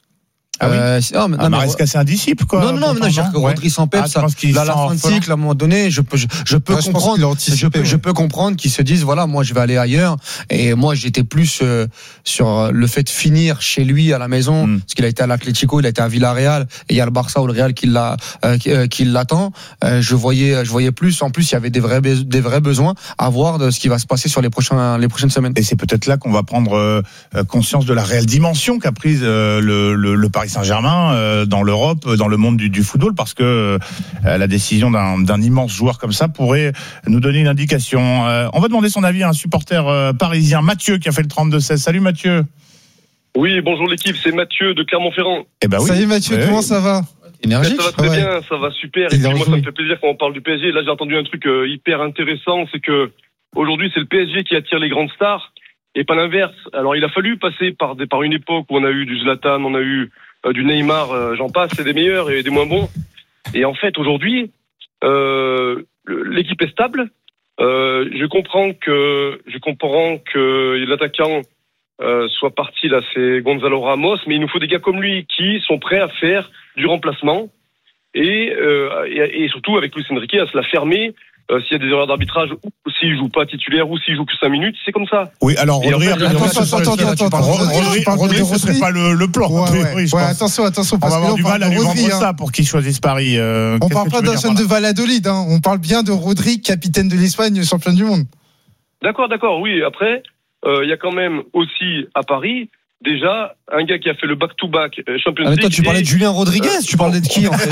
Ah oui. Euh, non, mais, ah, Maresca, c'est un disciple, quoi. Non, non, non, mais non, je veux dire que Rodri sans Pep, ah, ça, là, la fin de cycle, à un moment donné, je peux, je, je peux ouais, comprendre, je, je peux, ouais. je peux comprendre qu'ils se disent, voilà, moi, je vais aller ailleurs. Et moi, j'étais plus euh, sur le fait de finir chez lui à la maison, mm. parce qu'il a été à l'Atlético, il a été à Villarreal, et il y a le Barça ou le Real qui l'a, euh, qui, euh, qui l'attend. Euh, je voyais, je voyais plus. En plus, il y avait des vrais, des vrais besoins à voir de ce qui va se passer sur les prochains, les prochaines semaines. Et c'est peut-être là qu'on va prendre euh, conscience de la réelle dimension qu'a prise euh, le, le, le Paris Saint-Germain. Euh, dans l'Europe, dans le monde du, du football, parce que euh, la décision d'un, d'un immense joueur comme ça pourrait nous donner une indication. Euh, on va demander son avis à un supporter euh, parisien, Mathieu, qui a fait le trente-deux seize. Salut Mathieu. Oui, bonjour l'équipe, c'est Mathieu de Clermont-Ferrand. Eh ben oui. Salut Mathieu, ouais. Comment ça va? Énergique. Ça va très ouais. bien, ça va super. Et puis moi, ça me fait plaisir quand on parle du P S G. Là, j'ai entendu un truc euh, hyper intéressant, c'est que aujourd'hui, c'est le P S G qui attire les grandes stars et pas l'inverse. Alors, il a fallu passer par des, par une époque où on a eu du Zlatan, on a eu Euh, du Neymar, euh, j'en passe, c'est des meilleurs et des moins bons. Et en fait, aujourd'hui, Euh, l'équipe est stable. Euh, je comprends que je comprends que l'attaquant euh, soit parti là, c'est Gonzalo Ramos, mais il nous faut des gars comme lui qui sont prêts à faire du remplacement et, euh, et, et surtout avec Luis Enrique à se la fermer. Euh, s'il y a des erreurs d'arbitrage, ou s'il joue pas titulaire, ou s'il joue que cinq minutes, c'est comme ça. Oui, alors Rodri, attends, attends, attends, attends, Rodri, Rodri, ce serait pas le, le plan. Ouais, ouais, ouais, ouais, attention, attention, parce on va avoir du mal à lui vendre Rodri, ça pour qu'il choisisse Paris. Euh, on parle pas d'un jeune de Valladolid, hein. On parle bien de Rodri, capitaine de l'Espagne, champion du monde. D'accord, d'accord, oui. Après, il euh, y a quand même aussi à Paris. Déjà, un gars qui a fait le back-to-back euh, Champions League. Ah, toi, tu parlais de Julien Rodriguez, euh, tu parlais de qui en fait?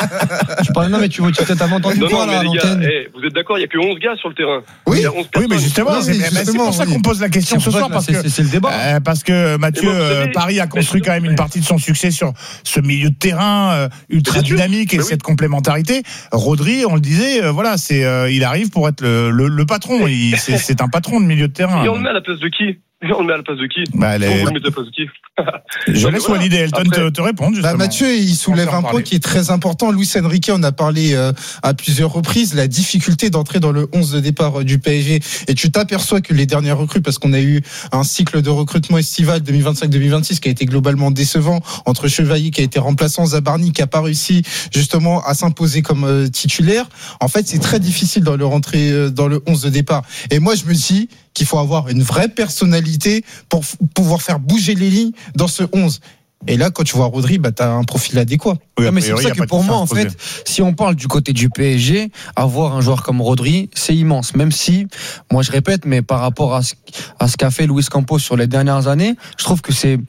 Tu parlais, non, mais tu, tu t'avais entendu quoi là à l'antenne? Hey, vous êtes d'accord, il n'y a que onze gars sur le terrain. Oui, il y a onze oui mais justement, oui, c'est, mais justement, c'est pour ça oui. qu'on pose la question ce soir, parce que c'est, c'est le débat. Euh, parce que Mathieu, bon, savez, Paris a construit quand même une partie de son succès sur ce milieu de terrain euh, ultra dynamique et mais cette oui. complémentarité. Rodri, on le disait, euh, voilà, c'est, euh, il arrive pour être le, le, le patron. Il, c'est, c'est un patron de milieu de terrain. Et on le met à la place de qui? On le met à la place de qui? Bah, les... On le met à la place de qui? Je laisse voilà. Walid et Elton Après... te, te répondre. Bah, Mathieu, il soulève un point qui est très important. Luis Enrique, on a parlé euh, à plusieurs reprises, la difficulté d'entrer dans le onze de départ euh, du P S G. Et tu t'aperçois que les dernières recrues, parce qu'on a eu un cycle de recrutement estival deux mille vingt-cinq deux mille vingt-six qui a été globalement décevant, entre Chevalier qui a été remplaçant, Zabarni qui a pas réussi justement à s'imposer comme euh, titulaire. En fait, c'est très difficile dans le rentrer euh, dans le onze de départ. Et moi, je me dis qu'il faut avoir une vraie personnalité pour f- pouvoir faire bouger les lignes dans ce onze. Et là, quand tu vois Rodri, bah, t'as un profil adéquat. Oui, non, mais c'est pour ça que pour moi, en fait, si on parle du côté du P S G, avoir un joueur comme Rodri, c'est immense. Même si, moi je répète, mais par rapport à ce, à ce qu'a fait Luis Campos sur les dernières années, je trouve que c'est...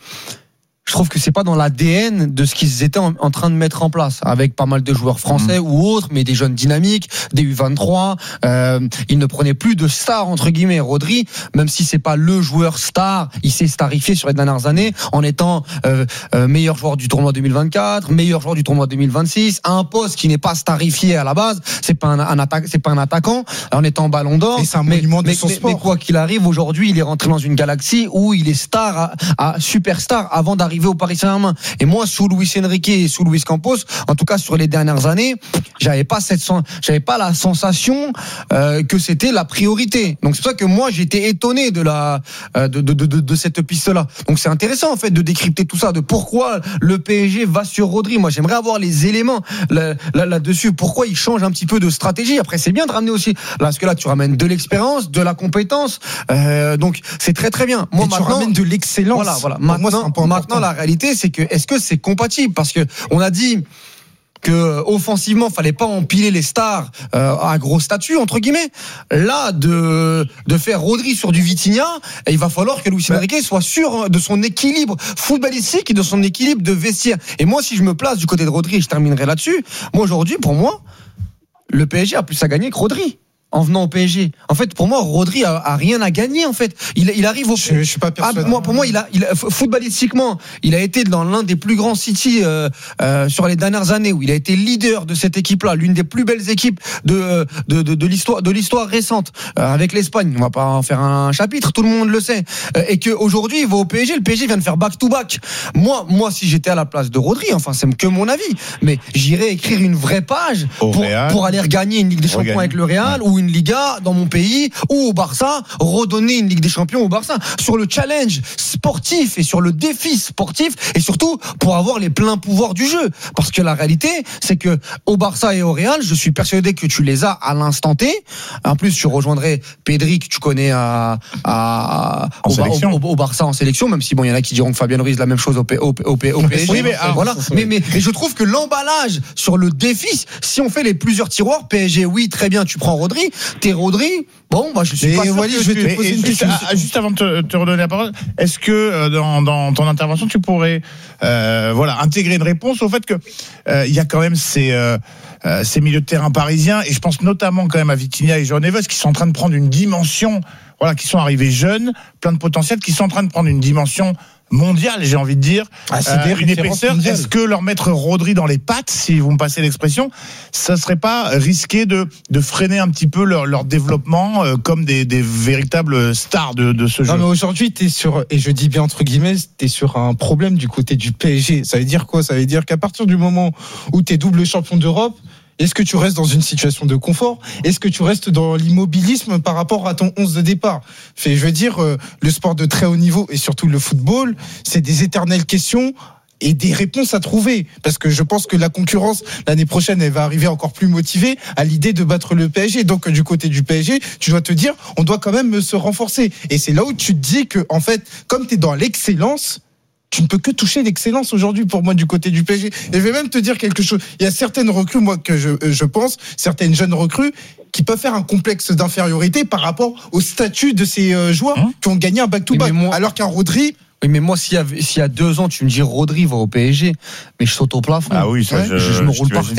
Je trouve que c'est pas dans l'A D N de ce qu'ils étaient en, en train de mettre en place, avec pas mal de joueurs français mmh. ou autres, mais des jeunes dynamiques, des U vingt-trois. Euh, ils ne prenaient plus de stars entre guillemets. Rodri, même si c'est pas le joueur star, il s'est starifié sur les dernières années en étant euh, euh, meilleur joueur du tournoi deux mille vingt-quatre, meilleur joueur du tournoi deux mille vingt-six, à un poste qui n'est pas starifié à la base. C'est pas un, un attaque, c'est pas un attaquant en étant Ballon d'Or. Et c'est un mais, monument de mais, son mais, sport. Mais quoi qu'il arrive, aujourd'hui, il est rentré dans une galaxie où il est star, à, à superstar avant d'arriver au Paris Saint-Germain. Et moi, sous Luis Enrique et sous Luis Campos, en tout cas sur les dernières années, j'avais pas cette, j'avais pas la sensation euh, que c'était la priorité. Donc c'est pour ça que moi j'étais étonné de la de de de, de cette piste-là. Donc c'est intéressant en fait de décrypter tout ça, de pourquoi le P S G va sur Rodri. Moi j'aimerais avoir les éléments là, là, là-dessus. Pourquoi il change un petit peu de stratégie. Après c'est bien de ramener aussi, là, parce que là tu ramènes de l'expérience, de la compétence. Euh, donc c'est très très bien. Moi et maintenant, tu ramènes de l'excellence. Voilà, voilà. Maintenant, moi, maintenant la réalité c'est que est-ce que c'est compatible? Parce que on a dit que offensivement fallait pas empiler les stars euh, à gros statut entre guillemets. Là de de faire Rodri sur du Vitinha, il va falloir que Luis Enrique soit sûr de son équilibre footballistique et de son équilibre de vestiaire. Et moi si je me place du côté de Rodri, et je terminerai là-dessus, moi aujourd'hui pour moi le P S G a plus à gagner que Rodri. En venant au P S G, en fait, pour moi, Rodri a, a rien à gagner. En fait, il, il arrive au. Je, je suis pas persuadé. Ah, moi, pour moi, il a, il a, footballistiquement, il a été dans l'un des plus grands City euh, euh, sur les dernières années, où il a été leader de cette équipe-là, l'une des plus belles équipes de de de, de l'histoire de l'histoire récente euh, avec l'Espagne. On va pas en faire un chapitre, tout le monde le sait. Euh, et que aujourd'hui, il va au P S G. Le P S G vient de faire back to back. Moi, moi, si j'étais à la place de Rodri, enfin, c'est que mon avis, mais j'irais écrire une vraie page pour, pour aller regagner une Ligue des Champions regagner. avec le Real ouais. ou une Liga dans mon pays ou au Barça, redonner une Ligue des Champions au Barça sur le challenge sportif et sur le défi sportif et surtout pour avoir les pleins pouvoirs du jeu. Parce que la réalité, c'est que au Barça et au Real, je suis persuadé que tu les as à l'instant T. En plus, tu rejoindrais Pedri que tu connais à, à au, au, au, au Barça en sélection, même si bon, il y en a qui diront que Fabien Ruiz la même chose au, P, au, au, au P S G. Oui, mais alors, voilà. Mais, mais, mais je trouve que l'emballage sur le défi, si on fait les plusieurs tiroirs, P S G, oui, très bien, tu prends Rodri, t'es Rodri. Bon, bah je suis et pas sûr Wally, que je vais te poser une juste, question. À, juste avant de te, te redonner la parole, est-ce que euh, dans, dans ton intervention, tu pourrais euh, voilà intégrer une réponse au fait que euh, il y a quand même ces euh, euh, ces milieux de terrain parisiens et je pense notamment quand même à Vitinha et João Neves qui sont en train de prendre une dimension, voilà, qui sont arrivés jeunes, plein de potentiel, qui sont en train de prendre une dimension mondiale, j'ai envie de dire, ah, c'est euh, une épaisseur. Mondiale. Est-ce que leur mettre Rodri dans les pattes, si vous me passez l'expression, ça serait pas risqué de de freiner un petit peu leur leur développement euh, comme des des véritables stars de de ce non, jeu? Mais aujourd'hui, t'es sur, et je dis bien entre guillemets, t'es sur un problème du côté du P S G. Ça veut dire quoi? Ça veut dire qu'à partir du moment où t'es double champion d'Europe, Est-ce que tu restes dans une situation de confort? Est-ce que tu restes dans l'immobilisme par rapport à ton onze de départ? Fait, je veux dire, euh, le sport de très haut niveau et surtout le football, c'est des éternelles questions et des réponses à trouver. Parce que je pense que la concurrence, l'année prochaine, elle va arriver encore plus motivée à l'idée de battre le P S G. Donc, du côté du P S G, tu dois te dire, on doit quand même se renforcer. Et c'est là où tu te dis que, en fait, comme tu es dans l'excellence, tu ne peux que toucher l'excellence aujourd'hui pour moi du côté du P S G. Et je vais même te dire quelque chose. Il y a certaines recrues, moi, que je, je pense, certaines jeunes recrues, qui peuvent faire un complexe d'infériorité par rapport au statut de ces joueurs hein qui ont gagné un back-to-back. Moi... Alors qu'un Rodri... Oui, mais moi, s'il y, a, s'il y a deux ans, tu me dis Rodri va au P S G, mais je saute au plafond. Ah oui, ça, ouais, je, je, je me roule par terre.